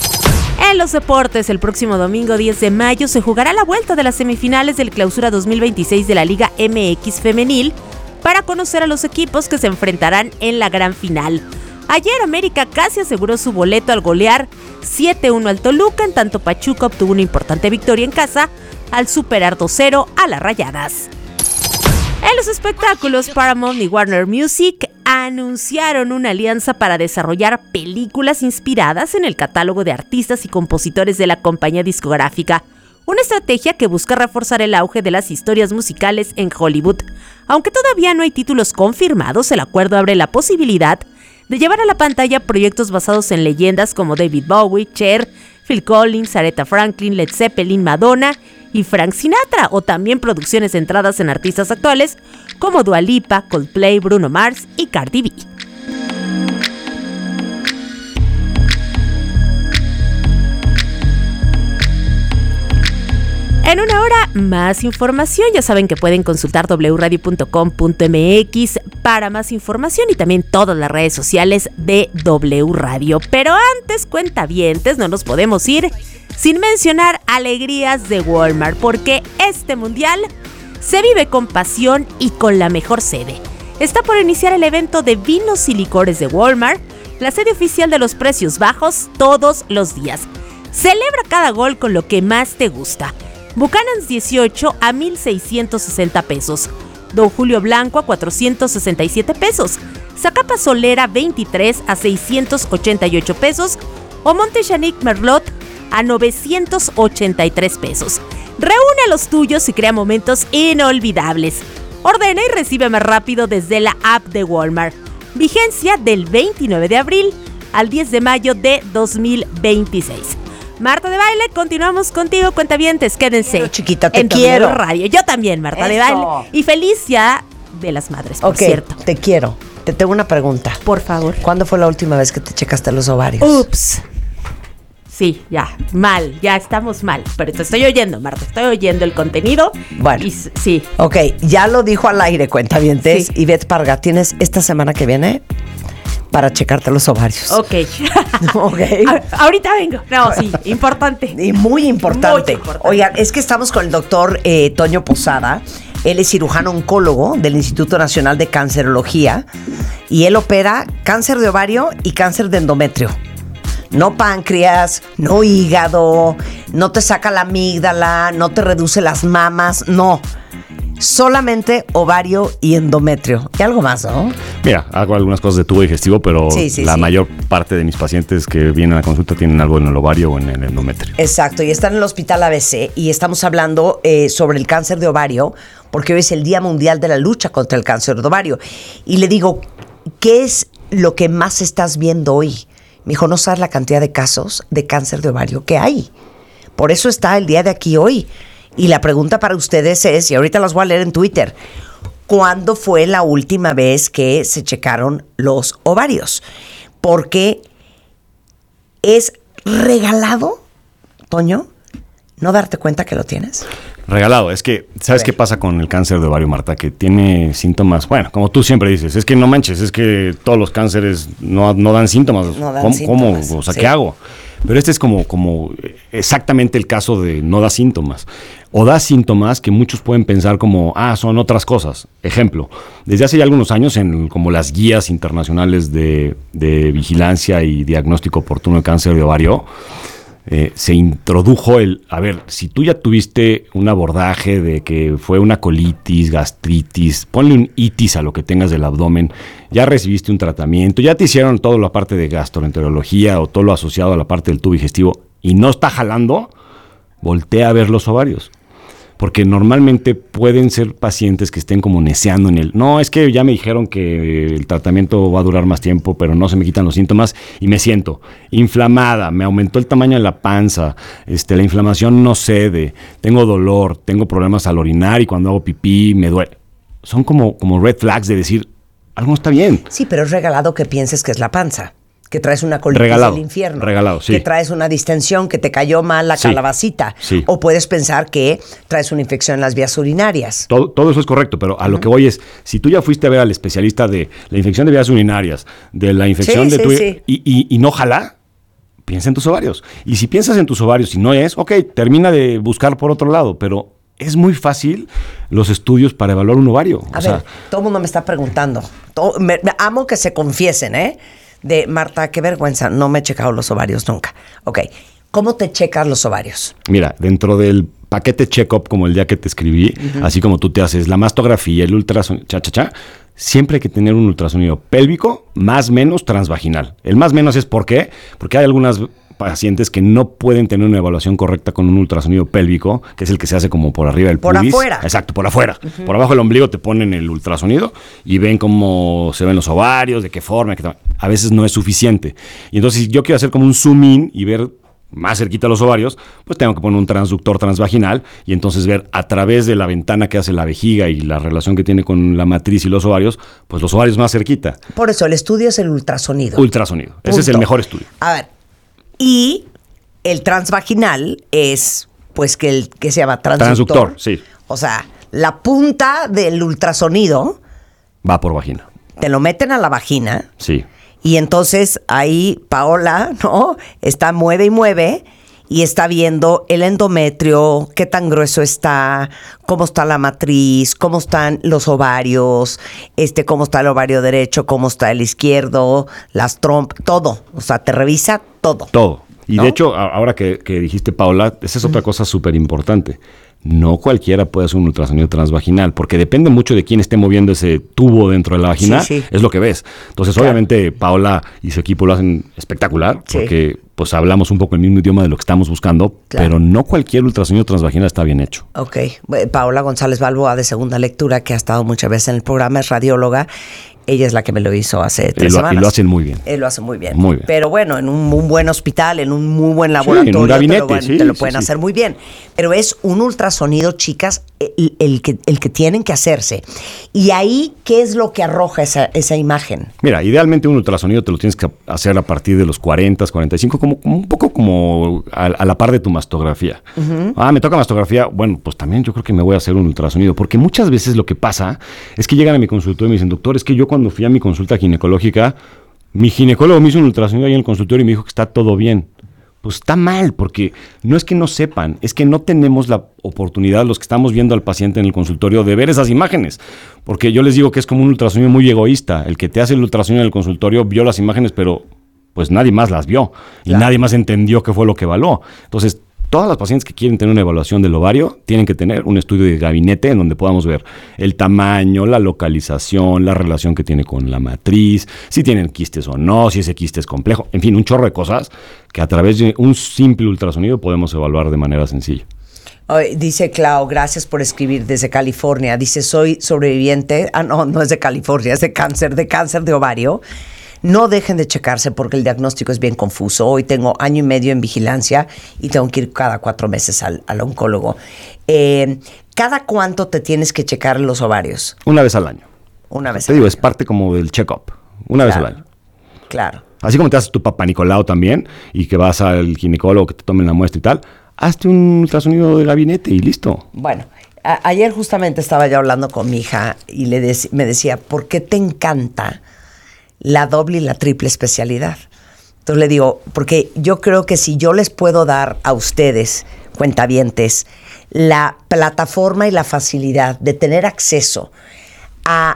En los deportes, el próximo domingo 10 de mayo se jugará la vuelta de las semifinales del Clausura 2026 de la Liga MX Femenil para conocer a los equipos que se enfrentarán en la gran final. Ayer América casi aseguró su boleto al golear 7-1 al Toluca, en tanto Pachuca obtuvo una importante victoria en casa al superar 2-0 a las Rayadas. En los espectáculos, Paramount y Warner Music anunciaron una alianza para desarrollar películas inspiradas en el catálogo de artistas y compositores de la compañía discográfica, una estrategia que busca reforzar el auge de las historias musicales en Hollywood. Aunque todavía no hay títulos confirmados, el acuerdo abre la posibilidad de llevar a la pantalla proyectos basados en leyendas como David Bowie, Cher, Phil Collins, Aretha Franklin, Led Zeppelin, Madonna y Frank Sinatra, o también producciones centradas en artistas actuales como Dua Lipa, Coldplay, Bruno Mars y Cardi B. En una hora, más información. Ya saben que pueden consultar wradio.com.mx para más información y también todas las redes sociales de W Radio. Pero antes, cuentavientes, no nos podemos ir sin mencionar alegrías de Walmart, porque este mundial se vive con pasión y con la mejor sede. Está por iniciar el evento de vinos y licores de Walmart, la sede oficial de los precios bajos todos los días. Celebra cada gol con lo que más te gusta. Buchanan's 18 a 1,660 pesos. Don Julio Blanco a 467 pesos. Zacapa Solera 23 a 688 pesos. O Montechanic Merlot a 983 pesos. Reúne a los tuyos y crea momentos inolvidables. Ordena y recibe más rápido desde la app de Walmart. Vigencia del 29 de abril al 10 de mayo de 2026. Marta de Baile, continuamos contigo, cuentavientes, quédense.
Pero, chiquita, te
en
quiero.
W Radio. Yo también, Marta de Baile. Y feliz ya de las madres, por cierto.
Te quiero. Te tengo una pregunta.
Por favor.
¿Cuándo fue la última vez que te checaste los ovarios?
Ups. Sí, ya, mal, ya estamos mal. Pero te estoy oyendo, Marta, estoy oyendo el contenido.
Bueno.
Y, sí.
Ok, ya lo dijo al aire, cuentavientes. Sí. Ivette Parga, tienes esta semana que viene para checarte los ovarios.
Ok.
Okay.
Ahorita vengo. No, sí, importante.
Y muy importante.
Muy importante.
Oigan, es que estamos con el doctor Toño Posada. Él es cirujano oncólogo del Instituto Nacional de Cancerología y él opera cáncer de ovario y cáncer de endometrio. No páncreas, no hígado, no te saca la amígdala, no te reduce las mamas, no. solamente ovario y endometrio. Y algo más, ¿no?
Mira, hago algunas cosas de tubo digestivo, pero la mayor parte de mis pacientes que vienen a la consulta tienen algo en el ovario o en el endometrio.
Exacto, y están en el Hospital ABC y estamos hablando sobre el cáncer de ovario, porque hoy es el Día Mundial de la Lucha contra el Cáncer de Ovario. Y le digo, ¿qué es lo que más estás viendo hoy? Me dijo, no sabes la cantidad de casos de cáncer de ovario que hay. Por eso está el día de aquí hoy. Y la pregunta para ustedes es, y ahorita las voy a leer en Twitter, ¿cuándo fue la última vez que se checaron los ovarios? Porque es regalado, Toño, no darte cuenta que lo tienes.
Regalado, es que, ¿sabes qué pasa con el cáncer de ovario, Marta? Que tiene síntomas, bueno, como tú siempre dices, es que no manches, es que todos los cánceres no dan síntomas.
No dan síntomas.
¿Cómo? O sea, ¿qué hago? Pero este es como exactamente el caso de no da síntomas. O da síntomas que muchos pueden pensar como, son otras cosas. Ejemplo, desde hace ya algunos años en como las guías internacionales de vigilancia y diagnóstico oportuno de cáncer de ovario, se introdujo si tú ya tuviste un abordaje de que fue una colitis, gastritis, ponle un itis a lo que tengas del abdomen, ya recibiste un tratamiento, ya te hicieron toda la parte de gastroenterología o todo lo asociado a la parte del tubo digestivo y no está jalando, voltea a ver los ovarios. Porque normalmente pueden ser pacientes que estén como neceando no, es que ya me dijeron que el tratamiento va a durar más tiempo, pero no se me quitan los síntomas y me siento inflamada, me aumentó el tamaño de la panza, la inflamación no cede, tengo dolor, tengo problemas al orinar y cuando hago pipí me duele. Son como red flags de decir, algo no está bien.
Sí, pero es regalado que pienses que es la panza. Que traes una colitis del infierno.
Regalado, sí.
Que traes una distensión, que te cayó mal la calabacita.
Sí.
O puedes pensar que traes una infección en las vías urinarias.
Todo eso es correcto, pero a lo que voy es, si tú ya fuiste a ver al especialista de la infección de vías urinarias, de la infección y no jala, piensa en tus ovarios. Y si piensas en tus ovarios y no es, termina de buscar por otro lado, pero es muy fácil los estudios para evaluar un ovario.
A ver, todo el mundo me está preguntando. Amo que se confiesen, de Marta, qué vergüenza, no me he checado los ovarios nunca. Ok, ¿cómo te checas los ovarios?
Mira, dentro del paquete check-up, como el día que te escribí, así como tú te haces la mastografía, el ultrasonido, siempre hay que tener un ultrasonido pélvico, más menos transvaginal. El más menos es ¿por qué? Porque hay algunas pacientes que no pueden tener una evaluación correcta con un ultrasonido pélvico, que es el que se hace como por arriba del pubis.
Por afuera.
Exacto, por afuera. Por abajo del ombligo te ponen el ultrasonido y ven cómo se ven los ovarios, de qué forma, a veces no es suficiente. Y entonces, si yo quiero hacer como un zoom in y ver más cerquita los ovarios, pues tengo que poner un transductor transvaginal y entonces ver a través de la ventana que hace la vejiga y la relación que tiene con la matriz y los ovarios, pues los ovarios más cerquita.
Por eso el estudio es el ultrasonido.
Ultrasonido. Ese es el mejor estudio.
A ver, y el transvaginal es, pues, que se llama transductor.
Sí.
O sea, la punta del ultrasonido
va por vagina.
Te lo meten a la vagina.
Sí.
Y entonces ahí Paola, ¿no? Mueve y mueve y está viendo el endometrio, qué tan grueso está, cómo está la matriz, cómo están los ovarios, cómo está el ovario derecho, cómo está el izquierdo, las trompas, todo. O sea, te revisa todo.
Todo. Y
¿no?
De hecho, ahora que dijiste, Paola, esa es otra cosa súper importante. No cualquiera puede hacer un ultrasonido transvaginal, porque depende mucho de quién esté moviendo ese tubo dentro de la vagina, es lo que ves. Entonces, obviamente, Paola y su equipo lo hacen espectacular, porque pues hablamos un poco el mismo idioma de lo que estamos buscando, pero no cualquier ultrasonido transvaginal está bien hecho.
Ok. Paola González Balboa, de Segunda Lectura, que ha estado muchas veces en el programa, es radióloga. Ella es la que me lo hizo hace 3 semanas.
Y lo hacen muy bien.
Lo hace muy bien.
Muy bien.
Pero bueno, en un buen hospital, en un muy buen laboratorio,
en un gabinete,
te lo pueden hacer muy bien. Pero es un ultrasonido, chicas, el que tienen que hacerse. Y ahí, ¿qué es lo que arroja esa imagen?
Mira, idealmente un ultrasonido te lo tienes que hacer a partir de los 40, 45, como un poco como a la par de tu mastografía. Me toca mastografía, bueno, pues también yo creo que me voy a hacer un ultrasonido, porque muchas veces lo que pasa es que llegan a mi consultorio y me dicen, doctor, es que yo cuando fui a mi consulta ginecológica, mi ginecólogo me hizo un ultrasonido ahí en el consultorio y me dijo que está todo bien. Pues está mal, porque no es que no sepan, es que no tenemos la oportunidad, los que estamos viendo al paciente en el consultorio, de ver esas imágenes. Porque yo les digo que es como un ultrasonido muy egoísta. El que te hace el ultrasonido en el consultorio vio las imágenes, pero pues nadie más las vio. Y nadie más entendió qué fue lo que evaluó. Entonces, todas las pacientes que quieren tener una evaluación del ovario tienen que tener un estudio de gabinete en donde podamos ver el tamaño, la localización, la relación que tiene con la matriz, si tienen quistes o no, si ese quiste es complejo, en fin, un chorro de cosas que a través de un simple ultrasonido podemos evaluar de manera sencilla.
Dice Clau, gracias por escribir desde California. Dice, soy sobreviviente. No es de California, es de cáncer de ovario. No dejen de checarse porque el diagnóstico es bien confuso. Hoy tengo 1 año y medio en vigilancia y tengo que ir cada 4 meses al oncólogo. ¿Cada cuánto te tienes que checar los ovarios?
Una vez al año.
Una vez
al año. Te digo, es parte como del check-up. Una vez al año.
Claro.
Así como te haces tu Papá Nicolau también y que vas al ginecólogo que te tomen la muestra y tal, hazte un ultrasonido de gabinete y listo.
Bueno, ayer justamente estaba yo hablando con mi hija y me decía, ¿por qué te encanta la doble y la triple especialidad? Entonces le digo, porque yo creo que si yo les puedo dar a ustedes, cuentavientes, la plataforma y la facilidad de tener acceso a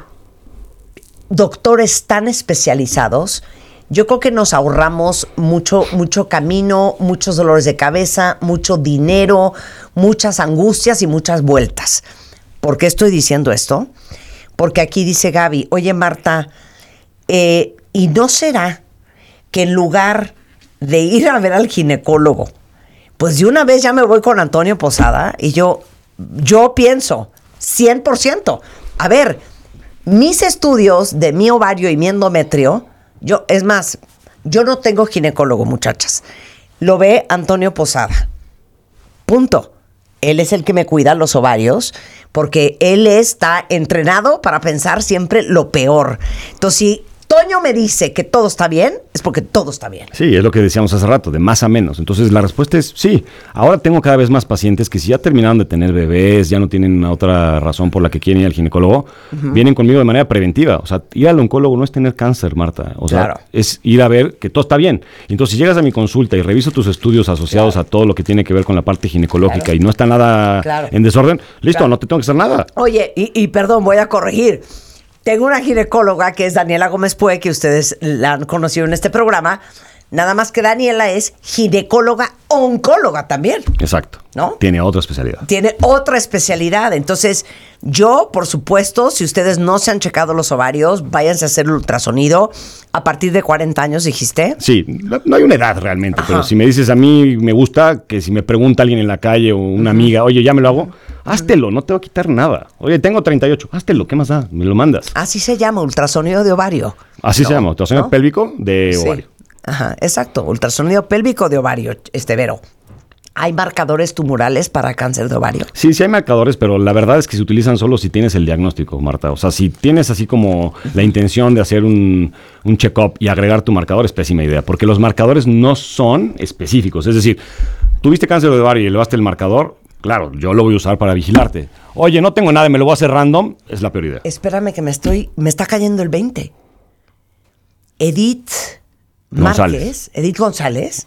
doctores tan especializados, yo creo que nos ahorramos mucho camino, muchos dolores de cabeza, mucho dinero, muchas angustias y muchas vueltas. ¿Por qué estoy diciendo esto? Porque aquí dice Gaby, oye Marta, ¿y no será que en lugar de ir a ver al ginecólogo, pues de una vez ya me voy con Antonio Posada? Y yo pienso, 100%. A ver, mis estudios de mi ovario y mi endometrio, es más, yo no tengo ginecólogo, muchachas. Lo ve Antonio Posada. Punto. Él es el que me cuida los ovarios porque él está entrenado para pensar siempre lo peor. Entonces, si Toño me dice que todo está bien, es porque todo está bien.
Sí, es lo que decíamos hace rato, de más a menos. Entonces la respuesta es sí. Ahora tengo cada vez más pacientes que si ya terminaron de tener bebés, ya no tienen otra razón por la que quieren ir al ginecólogo, vienen conmigo de manera preventiva. O sea, ir al oncólogo no es tener cáncer, Marta. O sea, es ir a ver que todo está bien. Entonces, si llegas a mi consulta y reviso tus estudios asociados a todo lo que tiene que ver con la parte ginecológica y no está nada en desorden, listo, no te tengo que hacer nada.
Oye, y perdón, voy a corregir. Tengo una ginecóloga que es Daniela Gómez Pue, que ustedes la han conocido en este programa. Nada más que Daniela es ginecóloga oncóloga también.
Exacto.
¿No?
Tiene otra especialidad.
Tiene otra especialidad. Entonces, yo, por supuesto, si ustedes no se han checado los ovarios, váyanse a hacer el ultrasonido. A partir de 40 años, ¿dijiste?
Sí, no hay una edad realmente. Pero si me dices, a mí me gusta que si me pregunta alguien en la calle o una amiga, oye, ¿ya me lo hago? Háztelo, no te va a quitar nada. Oye, tengo 38, háztelo, ¿qué más da? Me lo mandas.
Así se llama, ultrasonido de ovario.
Así se llama, ultrasonido pélvico de ovario.
Ajá, exacto, ultrasonido pélvico de ovario, Vero. ¿Hay marcadores tumorales para cáncer de ovario?
Sí hay marcadores, pero la verdad es que se utilizan solo si tienes el diagnóstico, Marta. O sea, si tienes así como la intención de hacer un check-up y agregar tu marcador, es pésima idea, porque los marcadores no son específicos. Es decir, tuviste cáncer de ovario y elevaste el marcador, claro, yo lo voy a usar para vigilarte. Oye, no tengo nada, me lo voy a hacer random, es la peor idea.
Espérame que me está cayendo el 20. Edith Márquez. Edith González.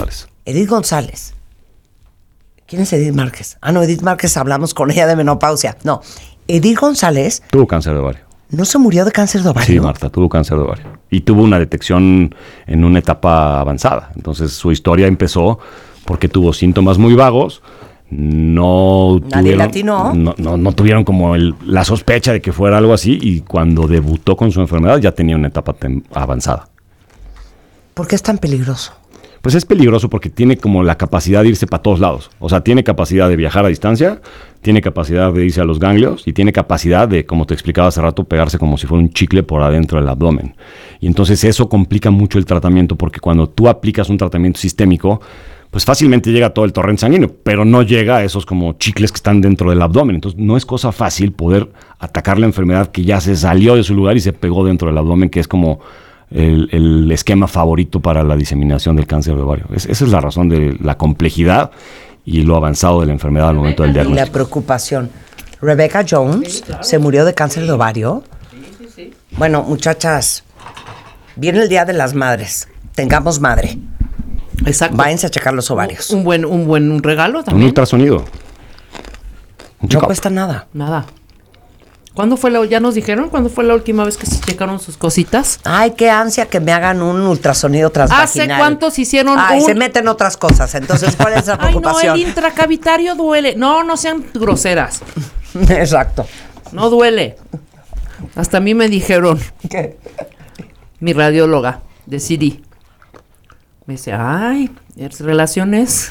¿Quién es Edith Márquez? No, Edith Márquez hablamos con ella de menopausia. No, Edith González.
Tuvo cáncer de ovario.
¿No se murió de cáncer de ovario?
Sí, Marta, tuvo cáncer de ovario. Y tuvo una detección en una etapa avanzada. Entonces su historia empezó porque tuvo síntomas muy vagos.
Nadie latinó.
No tuvieron como la sospecha de que fuera algo así. Y cuando debutó con su enfermedad ya tenía una etapa avanzada.
¿Por qué es tan peligroso?
Pues es peligroso porque tiene como la capacidad de irse para todos lados. O sea, tiene capacidad de viajar a distancia, tiene capacidad de irse a los ganglios y tiene capacidad de, como te explicaba hace rato, pegarse como si fuera un chicle por adentro del abdomen. Y entonces eso complica mucho el tratamiento porque cuando tú aplicas un tratamiento sistémico, pues fácilmente llega a todo el torrente sanguíneo, pero no llega a esos como chicles que están dentro del abdomen. Entonces no es cosa fácil poder atacar la enfermedad que ya se salió de su lugar y se pegó dentro del abdomen, que es como el esquema favorito para la diseminación del cáncer de ovario. Esa es la razón de la complejidad y lo avanzado de la enfermedad al momento del diagnóstico.
Y la preocupación. Rebecca Jones se murió de cáncer de ovario. Sí. Bueno, muchachas, viene el Día de las Madres. Tengamos madre.
Exacto.
Váyanse a checar los ovarios.
Un buen regalo también.
Un ultrasonido.
No cuesta nada.
Nada. ¿Cuándo fue ya nos dijeron cuándo fue la última vez que se checaron sus cositas?
Ay, qué ansia que me hagan un ultrasonido transvaginal.
¿Hace cuántos hicieron
se meten otras cosas. Entonces, ¿cuál es la preocupación?
Ay, no, el intracavitario duele. No sean groseras.
Exacto.
No duele. Hasta a mí me dijeron.
¿Qué?
Mi radióloga decidí. Me dice, ay, relaciones.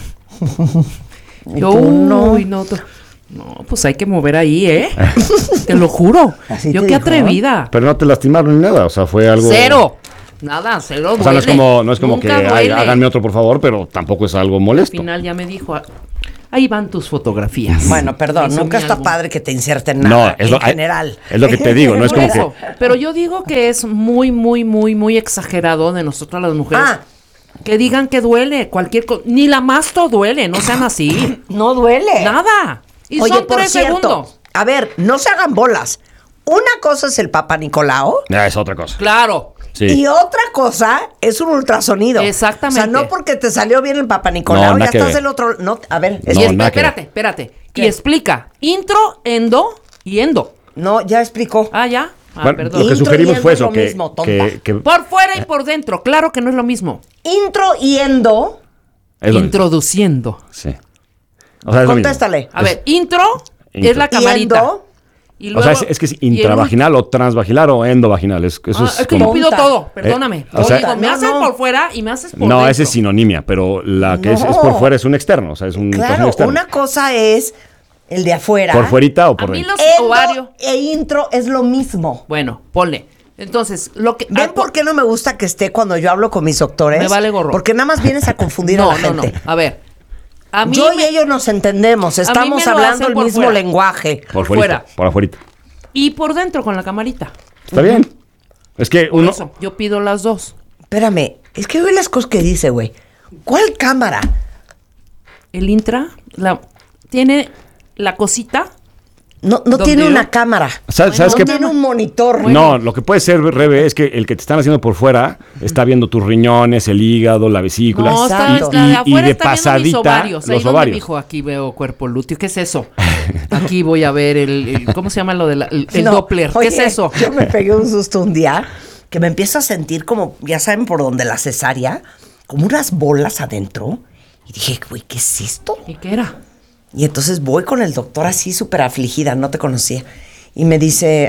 Yo, uy, no, pues hay que mover ahí, ¿eh? Te lo juro. Yo qué atrevida.
Pero no te lastimaron ni nada, o sea, fue algo...
Cero. Nada, cero duele.
O sea, no es como que háganme otro, por favor, pero tampoco es algo molesto.
Al final ya me dijo, ahí van tus fotografías.
Bueno, perdón, nunca está padre que te inserten nada en general.
Es lo que te digo, no es como que...
Pero yo digo que es muy, muy, muy, muy exagerado de nosotras las mujeres. Que digan que duele, cualquier cosa. Ni la masto duele, no sean así.
No duele.
Nada. Y oye, son 3 segundos.
A ver, no se hagan bolas. Una cosa es el Papa Nicolau.
Es otra cosa.
Claro.
Sí.
Y otra cosa es un ultrasonido.
Exactamente.
O sea, no porque te salió bien el Papa Nicolau, ya estás del otro... No, a ver.
Espérate. ¿Qué? Y explica. Intro, endo y endo.
No, ya explicó.
Ya.
Bueno,
perdón.
lo que sugerimos fue eso, que
por fuera y por dentro, claro que no es lo mismo.
Intro y endo.
Introduciendo.
Sí. O sea,
contéstale.
A ver, intro es la camarita.
Y
luego, o sea, es que es intravaginal o transvaginal o endovaginal. Eso
es que yo pido todo, perdóname.
O sea,
digo, me haces por fuera y me haces por
dentro.
No,
esa es sinonimia, pero la que es por fuera es un externo. O sea, es un externo.
Una cosa es el de afuera.
Por fuerita o por dentro.
A mí los ovarios
e intro es lo mismo.
Bueno, ponle. Entonces, lo que...
¿Ven por qué no me gusta que esté cuando yo hablo con mis doctores?
Me vale gorro.
Porque nada más vienes a confundir a la gente.
No. A ver.
Yo y ellos nos entendemos. Estamos hablando el mismo lenguaje.
Por fuera. Por afuerita.
Y por dentro con la camarita.
Está bien. Es que
por eso, yo pido las dos.
Espérame. Es que oye las cosas que dice, güey. ¿Cuál cámara?
El intra tiene la cosita.
No tiene una cámara.
¿Sabes
no tiene un monitor.
No, lo que puede ser, Rebe, es que el que te están haciendo por fuera está viendo tus riñones, el hígado, la vesícula.
No,
y de pasadita
los ovarios. Dijo, aquí veo cuerpo lúteo. ¿Qué es eso? Aquí voy a ver el ¿cómo se llama lo de el Doppler? ¿Qué es eso?
Yo me pegué un susto un día que me empiezo a sentir como, ya saben por dónde la cesárea, como unas bolas adentro. Y dije, güey, ¿qué es esto?
¿Y qué era?
Y entonces voy con el doctor así súper afligida, no te conocía. Y me dice,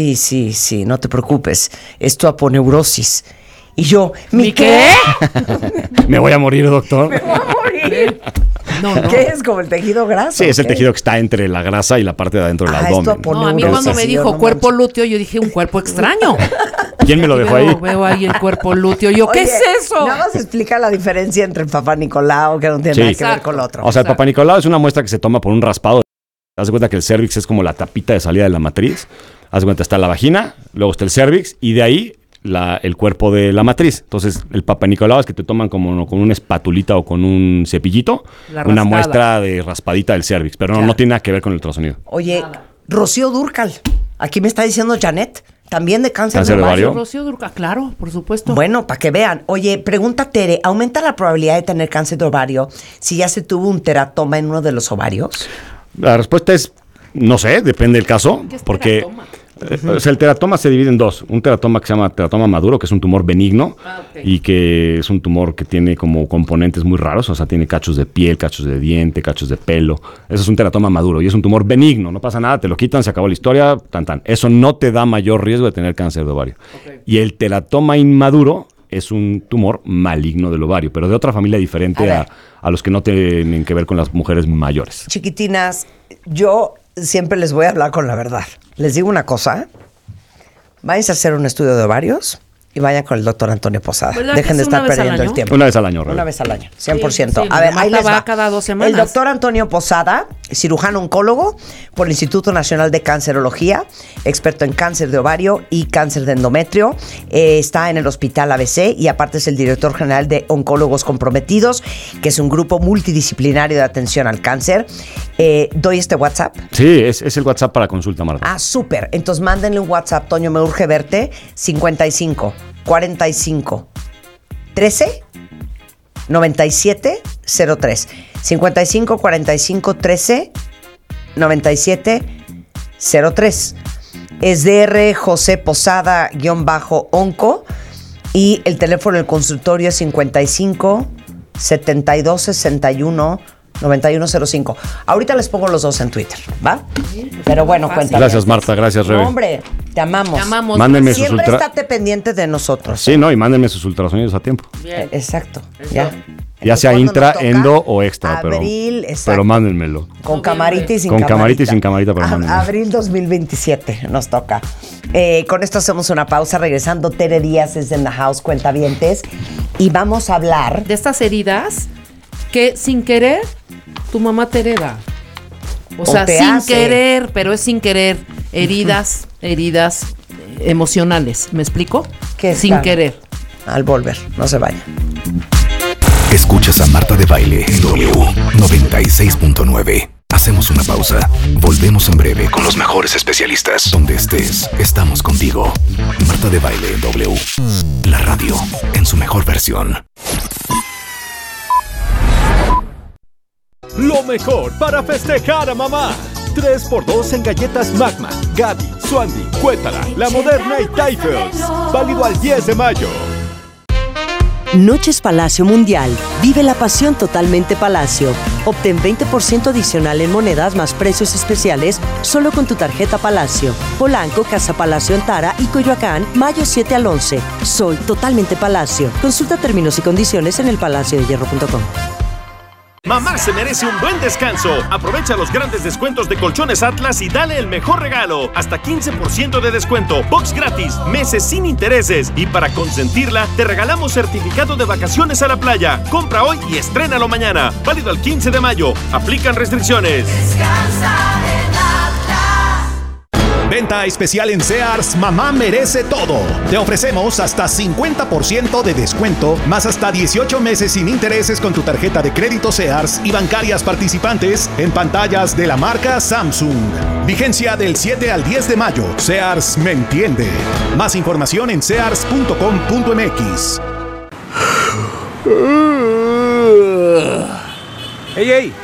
sí, no te preocupes, es tu aponeurosis. Y yo, ¿mi qué?
Me voy a morir, doctor.
Me voy a morir.
No.
¿Qué es? ¿Como el tejido graso?
Sí, es el tejido que está entre la grasa y la parte de adentro del abdomen.
No, a mí cuando me dijo cuerpo lúteo, yo dije un cuerpo extraño.
¿Quién me lo dejó ahí?
Veo ahí el cuerpo lúteo. Yo, ¿qué es eso?
Nada más explica la diferencia entre el Papa Nicolau, que no tiene nada que ver con lo otro.
O sea, el Papa Nicolau es una muestra que se toma por un raspado. Haz de cuenta que el cervix es como la tapita de salida de la matriz. Haz de cuenta, está la vagina, luego está el cervix y de ahí el cuerpo de la matriz. Entonces, el Papa Nicolau es que te toman como con una espatulita o con un cepillito, una muestra de raspadita del cervix, pero no tiene nada que ver con el ultrasonido.
Oye, Rocío Dúrcal, aquí me está diciendo Janet, también de cáncer de ovario.
Rocío Dúrcal, claro, por supuesto.
Bueno, para que vean. Oye, pregunta Tere, ¿aumenta la probabilidad de tener cáncer de ovario si ya se tuvo un teratoma en uno de los ovarios?
La respuesta es, no sé, depende del caso, porque... O sea, el teratoma se divide en dos. Un teratoma que se llama teratoma maduro, que es un tumor benigno y que es un tumor que tiene como componentes muy raros. O sea, tiene cachos de piel, cachos de diente, cachos de pelo. Eso es un teratoma maduro y es un tumor benigno. No pasa nada, te lo quitan, se acabó la historia, tan. Eso no te da mayor riesgo de tener cáncer de ovario. Y el teratoma inmaduro es un tumor maligno del ovario, pero de otra familia diferente a los que no tienen que ver con las mujeres mayores.
Chiquitinas, yo siempre les voy a hablar con la verdad. Les digo una cosa, váyanse a hacer un estudio de ovarios y vayan con el doctor Antonio Posada. Dejen de estar perdiendo el tiempo.
Una vez al año, Rebe.
Una vez al año, 100%.
Sí,
a ver, ahí les va.
Cada 2 semanas.
El doctor Antonio Posada, cirujano oncólogo por el Instituto Nacional de Cancerología, experto en cáncer de ovario y cáncer de endometrio. Está en el Hospital ABC y aparte es el director general de Oncólogos Comprometidos, que es un grupo multidisciplinario de atención al cáncer. ¿Doy este WhatsApp?
Sí, es el WhatsApp para consulta, Marta.
Ah, súper. Entonces mándenle un WhatsApp, Toño, me urge verte, 55 45 13 97 03. 55 45 13 97 03. es DR José Posada _onco y el teléfono del consultorio es 55 72 61 9105. Ahorita les pongo los dos en Twitter, ¿va? Pero bueno, cuéntame.
Gracias, Marta. Gracias, Rebe.
No, hombre, te amamos.
Te amamos.
Mándenme sus
Siempre estate pendiente de nosotros.
Sí, no, y mándenme sus ultrasonidos a tiempo.
Bien.
Exacto.
Eso.
Ya sea
¿Cuándo
intra,
nos toca?
endo o extra,
Abril, exacto.
pero mándenmelo.
Con camarita y sin
Con
camarita.
camarita y sin camarita, pero mándenmelo.
Abril 2027 nos toca. Con esto hacemos una pausa. Regresando, Tere Díaz es en the house, cuentavientes. Y vamos a hablar
de estas heridas que sin querer tu mamá te hereda. O sea,
te
sin
hace.
querer, pero es sin querer. Heridas emocionales. ¿Me explico?
¿Qué
sin
están?
querer.
Al volver, no se vayan.
Escuchas a Marta de Baile en W 96.9. Hacemos una pausa. Volvemos en breve con los mejores especialistas. Donde estés, estamos contigo. Marta de Baile en W. La radio en su mejor versión.
Lo mejor para festejar a mamá. 3x2 en galletas Magma, Gaby, Swandy, Cuétara, La Moderna y Typhus. Válido al 10 de mayo.
Noches Palacio Mundial. Vive la pasión totalmente Palacio. Obtén 20% adicional en monedas más precios especiales solo con tu tarjeta Palacio. Polanco, Casa Palacio Antara y Coyoacán, mayo 7 al 11. Soy totalmente Palacio. Consulta términos y condiciones en elpalaciodehierro.com.
Mamá se merece un buen descanso. Aprovecha los grandes descuentos de Colchones Atlas y dale el mejor regalo. Hasta 15% de descuento, box gratis, meses sin intereses. Y para consentirla, te regalamos certificado de vacaciones a la playa. Compra hoy y estrénalo mañana. Válido al 15 de mayo. Aplican restricciones.
Descansa en Atlas.
Venta especial en Sears, mamá merece todo. Te ofrecemos hasta 50% de descuento, más hasta 18 meses sin intereses con tu tarjeta de crédito Sears y bancarias participantes en pantallas de la marca Samsung. Vigencia del 7 al 10 de mayo. Sears me entiende. Más información en sears.com.mx.
¡Ey, ey!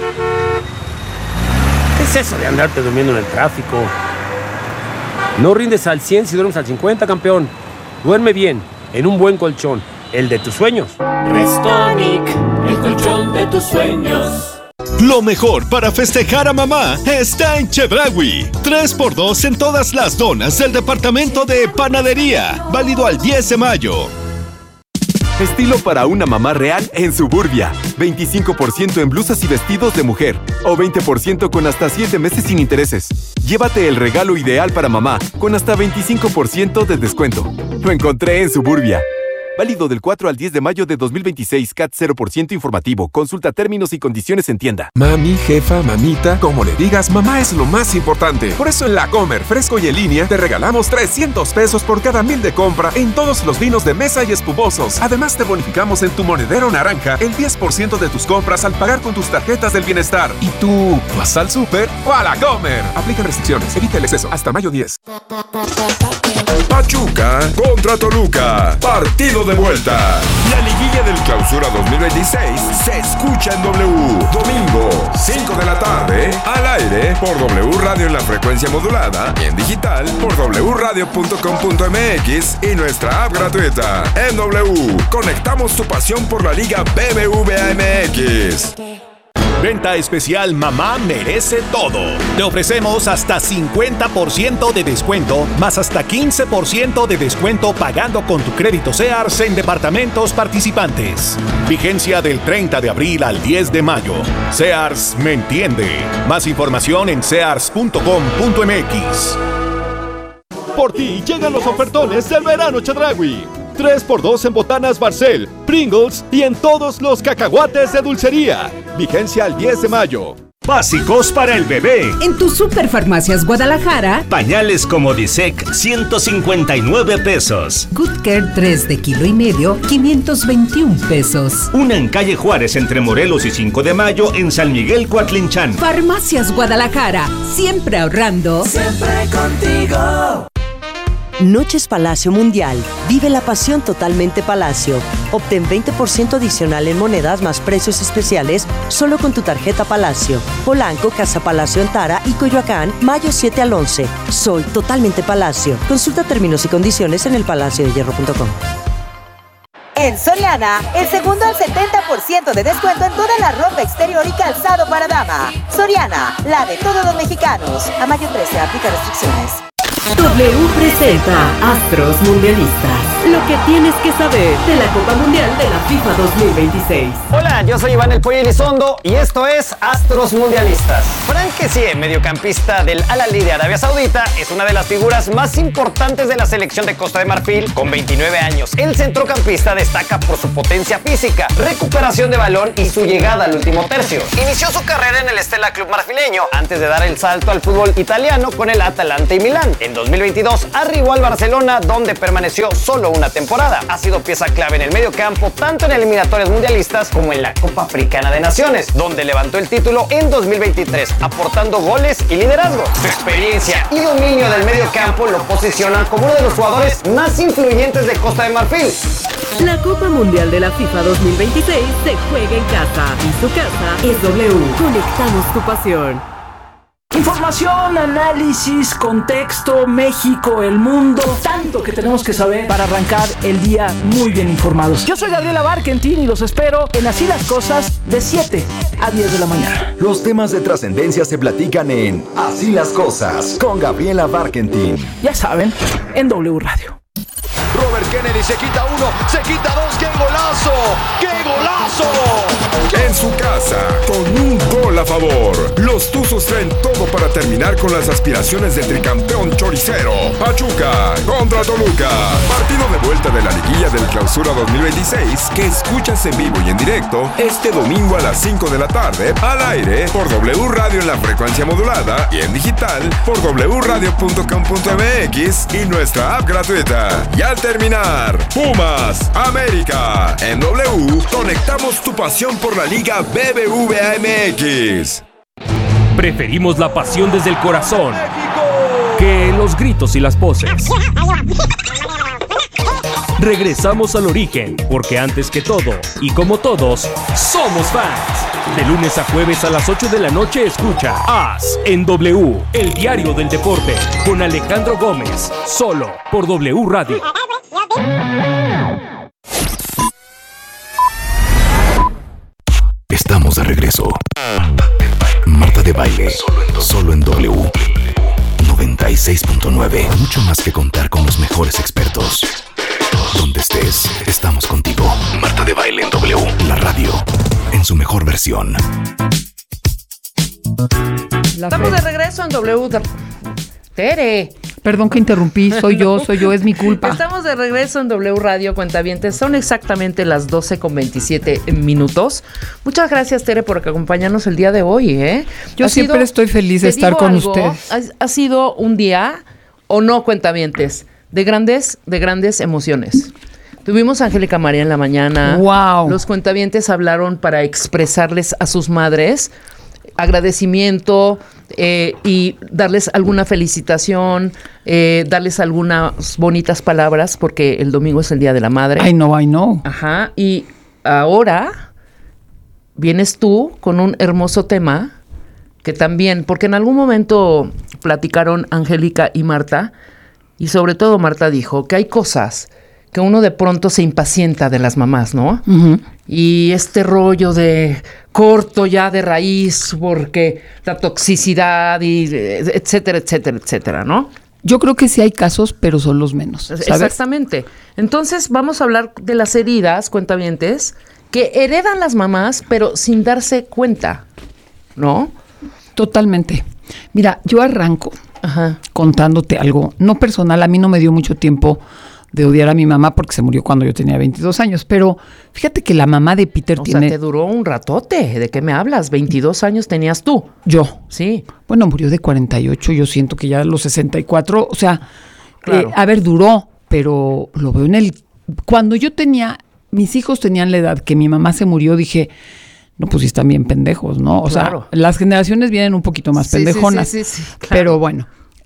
¿Qué es eso de andarte durmiendo en el tráfico? No rindes al 100 si duermes al 50, campeón. Duerme bien, en un buen colchón, el de tus sueños.
Restonic, el colchón de tus sueños.
Lo mejor para festejar a mamá está en Chedraui. 3x2 en todas las donas del departamento de panadería. Válido al 10 de mayo.
Estilo para una mamá real en Suburbia. 25% en blusas y vestidos de mujer. O 20% con hasta 7 meses sin intereses. Llévate el regalo ideal para mamá con hasta 25% de descuento. Lo encontré en Suburbia. Válido del 4 al 10 de mayo de 2026. CAT 0% informativo. Consulta términos y condiciones en tienda.
Mami, jefa, mamita, como le digas, mamá es lo más importante. Por eso en La Comer, fresco y en línea, te regalamos 300 pesos por cada 1,000 de compra en todos los vinos de mesa y espumosos. Además, te bonificamos en tu monedero naranja el 10% de tus compras al pagar con tus tarjetas del bienestar. ¿Y tú vas al súper o a La Comer? Aplican restricciones. Evita el exceso. Hasta mayo 10.
Pachuca contra Toluca. Partido de vuelta. La liguilla del Clausura 2026 se escucha en W. Domingo, 5 de la tarde, al aire por W Radio en la frecuencia modulada y en digital por wradio.com.mx y nuestra app gratuita. En W, conectamos tu pasión por la Liga BBVA MX.
Venta especial Mamá merece todo. Te ofrecemos hasta 50% de descuento, más hasta 15% de descuento pagando con tu crédito Sears en departamentos participantes. Vigencia del 30 de abril al 10 de mayo. Sears me entiende. Más información en sears.com.mx.
Por ti llegan los ofertones del verano Chedraui. 3x2 en botanas Barcel, Pringles y en todos los cacahuates de dulcería. Vigencia al 10 de mayo.
Básicos para el bebé.
En tus Superfarmacias Guadalajara.
Pañales Comodisec, 159 pesos.
Good Care 3 de 1,5 kg, 521 pesos.
Una en calle Juárez entre Morelos y 5 de mayo en San Miguel Coatlinchán.
Farmacias Guadalajara, siempre ahorrando.
Siempre contigo.
Noches Palacio Mundial. Vive la pasión totalmente Palacio. Obtén 20% adicional en monedas más precios especiales solo con tu tarjeta Palacio. Polanco, Casa Palacio Antara y Coyoacán, mayo 7 al 11. Soy totalmente Palacio. Consulta términos y condiciones en elpalaciodehierro.com.
En Soriana, el segundo al 70% de descuento en toda la ropa exterior y calzado para dama. Soriana, la de todos los mexicanos. A mayo 13, aplica restricciones.
W presenta Astros Mundialistas. Lo que tienes que saber de la Copa Mundial de la FIFA 2026.
Hola, yo soy Iván El Pollo Elizondo y esto es Astros Mundialistas. Frank Kessie, mediocampista del Al-Ahly de Arabia Saudita, es una de las figuras más importantes de la selección de Costa de Marfil con 29 años. El centrocampista destaca por su potencia física, recuperación de balón y su llegada al último tercio. Inició su carrera en el Stella Club marfileño antes de dar el salto al fútbol italiano con el Atalanta y Milán. En 2022 arribó al Barcelona, donde permaneció solo una temporada. Ha sido pieza clave en el medio campo, tanto en eliminatorias mundialistas como en la Copa Africana de Naciones, donde levantó el título en 2023, aportando goles y liderazgo. Su experiencia y dominio del medio campo lo posicionan como uno de los jugadores más influyentes de Costa de Marfil.
La Copa Mundial de la FIFA 2026 se juega en casa y su casa es W. Conectamos tu pasión.
Información, análisis, contexto, México, el mundo, tanto que tenemos que saber para arrancar el día muy bien informados. Yo soy Gabriela Barkentin y los espero en Así las Cosas de 7 a 10 de la mañana.
Los temas de trascendencia se platican en Así las Cosas con Gabriela Barkentin.
Ya saben, en W Radio.
Robert Kennedy se quita uno, se quita dos, ¡qué golazo! ¡Qué golazo! En su casa, con un gol a favor, los Tuzos traen todo para terminar con las aspiraciones del tricampeón choricero. Pachuca contra Toluca. Partido de vuelta de la liguilla del Clausura 2026 que escuchas en vivo y en directo este domingo a las 5 de la tarde al aire por W Radio en la frecuencia modulada y en digital por wradio.com.mx y nuestra app gratuita. Y al terminar, Pumas, América. En W, conectamos tu pasión por la Liga BBVA MX.
Preferimos la pasión desde el corazón que los gritos y las poses. Regresamos al origen, porque antes que todo, y como todos, somos fans. De lunes a jueves a las 8 de la noche escucha As en W, el diario del deporte, con Alejandro Gómez, solo por W Radio.
Estamos de regreso. Marta de Baile, solo en W 96.9. Mucho más que contar con los mejores expertos. Donde estés, estamos contigo. Marta de Baile en W, la radio en su mejor versión.
Estamos de regreso en W. Tere.
Perdón que interrumpí, soy yo, es mi culpa.
Estamos de regreso en W Radio, cuentavientes. Son exactamente las 12:27. Muchas gracias, Tere, por acompañarnos el día de hoy, ¿eh?
Yo siempre estoy feliz de estar con ustedes.
Ha sido un día, o no, cuentavientes, de grandes emociones. Tuvimos a Angélica María en la mañana.
¡Wow!
Los cuentavientes hablaron para expresarles a sus madres agradecimiento y darles alguna felicitación, darles algunas bonitas palabras, porque el domingo es el Día de la Madre.
I know.
Ajá. Y ahora vienes tú con un hermoso tema que también, porque en algún momento platicaron Angélica y Marta, y sobre todo Marta dijo que hay cosas que uno de pronto se impacienta de las mamás, ¿no?
Uh-huh.
Y este rollo de corto ya de raíz porque la toxicidad y etcétera, etcétera, etcétera, ¿no?
Yo creo que sí hay casos, pero son los menos, ¿sabes?
Exactamente. Entonces vamos a hablar de las heridas, cuentavientes, que heredan las mamás, pero sin darse cuenta, ¿no?
Totalmente. Mira, yo arranco contándote algo, no personal, a mí no me dio mucho tiempo de odiar a mi mamá porque se murió cuando yo tenía 22 años, pero fíjate que la mamá de Peter tiene...
O sea, te duró un ratote, ¿de qué me hablas? 22 años tenías tú.
Yo.
Sí.
Bueno, murió de 48, yo siento que ya a los 64, o sea,
claro.
Duró, pero lo veo en el... Cuando yo tenía, mis hijos tenían la edad que mi mamá se murió, dije... No, pues sí están bien pendejos, ¿no? O
claro.
sea, las generaciones vienen un poquito más pendejonas.
Sí, claro.
Pero bueno,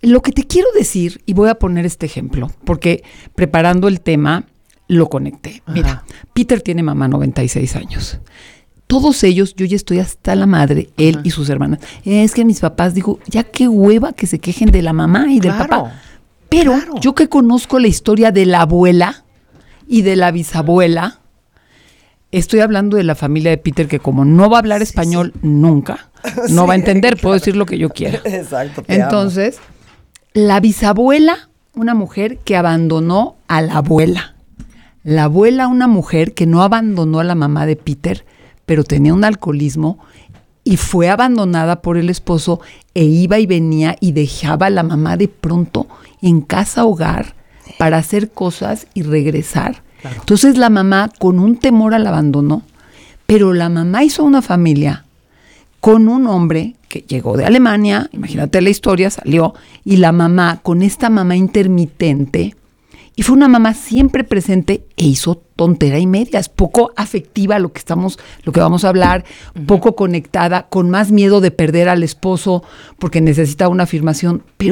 lo que te quiero decir, y voy a poner este ejemplo, porque preparando el tema lo conecté. Mira, Peter tiene mamá 96 años. Todos ellos, yo ya estoy hasta la madre, él y sus hermanas. Es que mis papás, digo, ya qué hueva que se quejen de la mamá y del papá. Pero yo que conozco la historia de la abuela y de la bisabuela, estoy hablando de la familia de Peter, que como no va a hablar español nunca, no va a entender, puedo decir lo que yo quiera.
Exacto.
Entonces, la bisabuela, una mujer que abandonó a la abuela. La abuela, una mujer que no abandonó a la mamá de Peter, pero tenía un alcoholismo y fue abandonada por el esposo e iba y venía y dejaba a la mamá de pronto en casa hogar para hacer cosas y regresar. Claro. Entonces la mamá con un temor al abandono, pero la mamá hizo una familia con un hombre que llegó de Alemania, imagínate la historia, salió, y la mamá con esta mamá intermitente. Y fue una mamá siempre presente e hizo tontera y media. Es poco afectiva lo que vamos a hablar, poco conectada, con más miedo de perder al esposo porque necesita una afirmación. Pero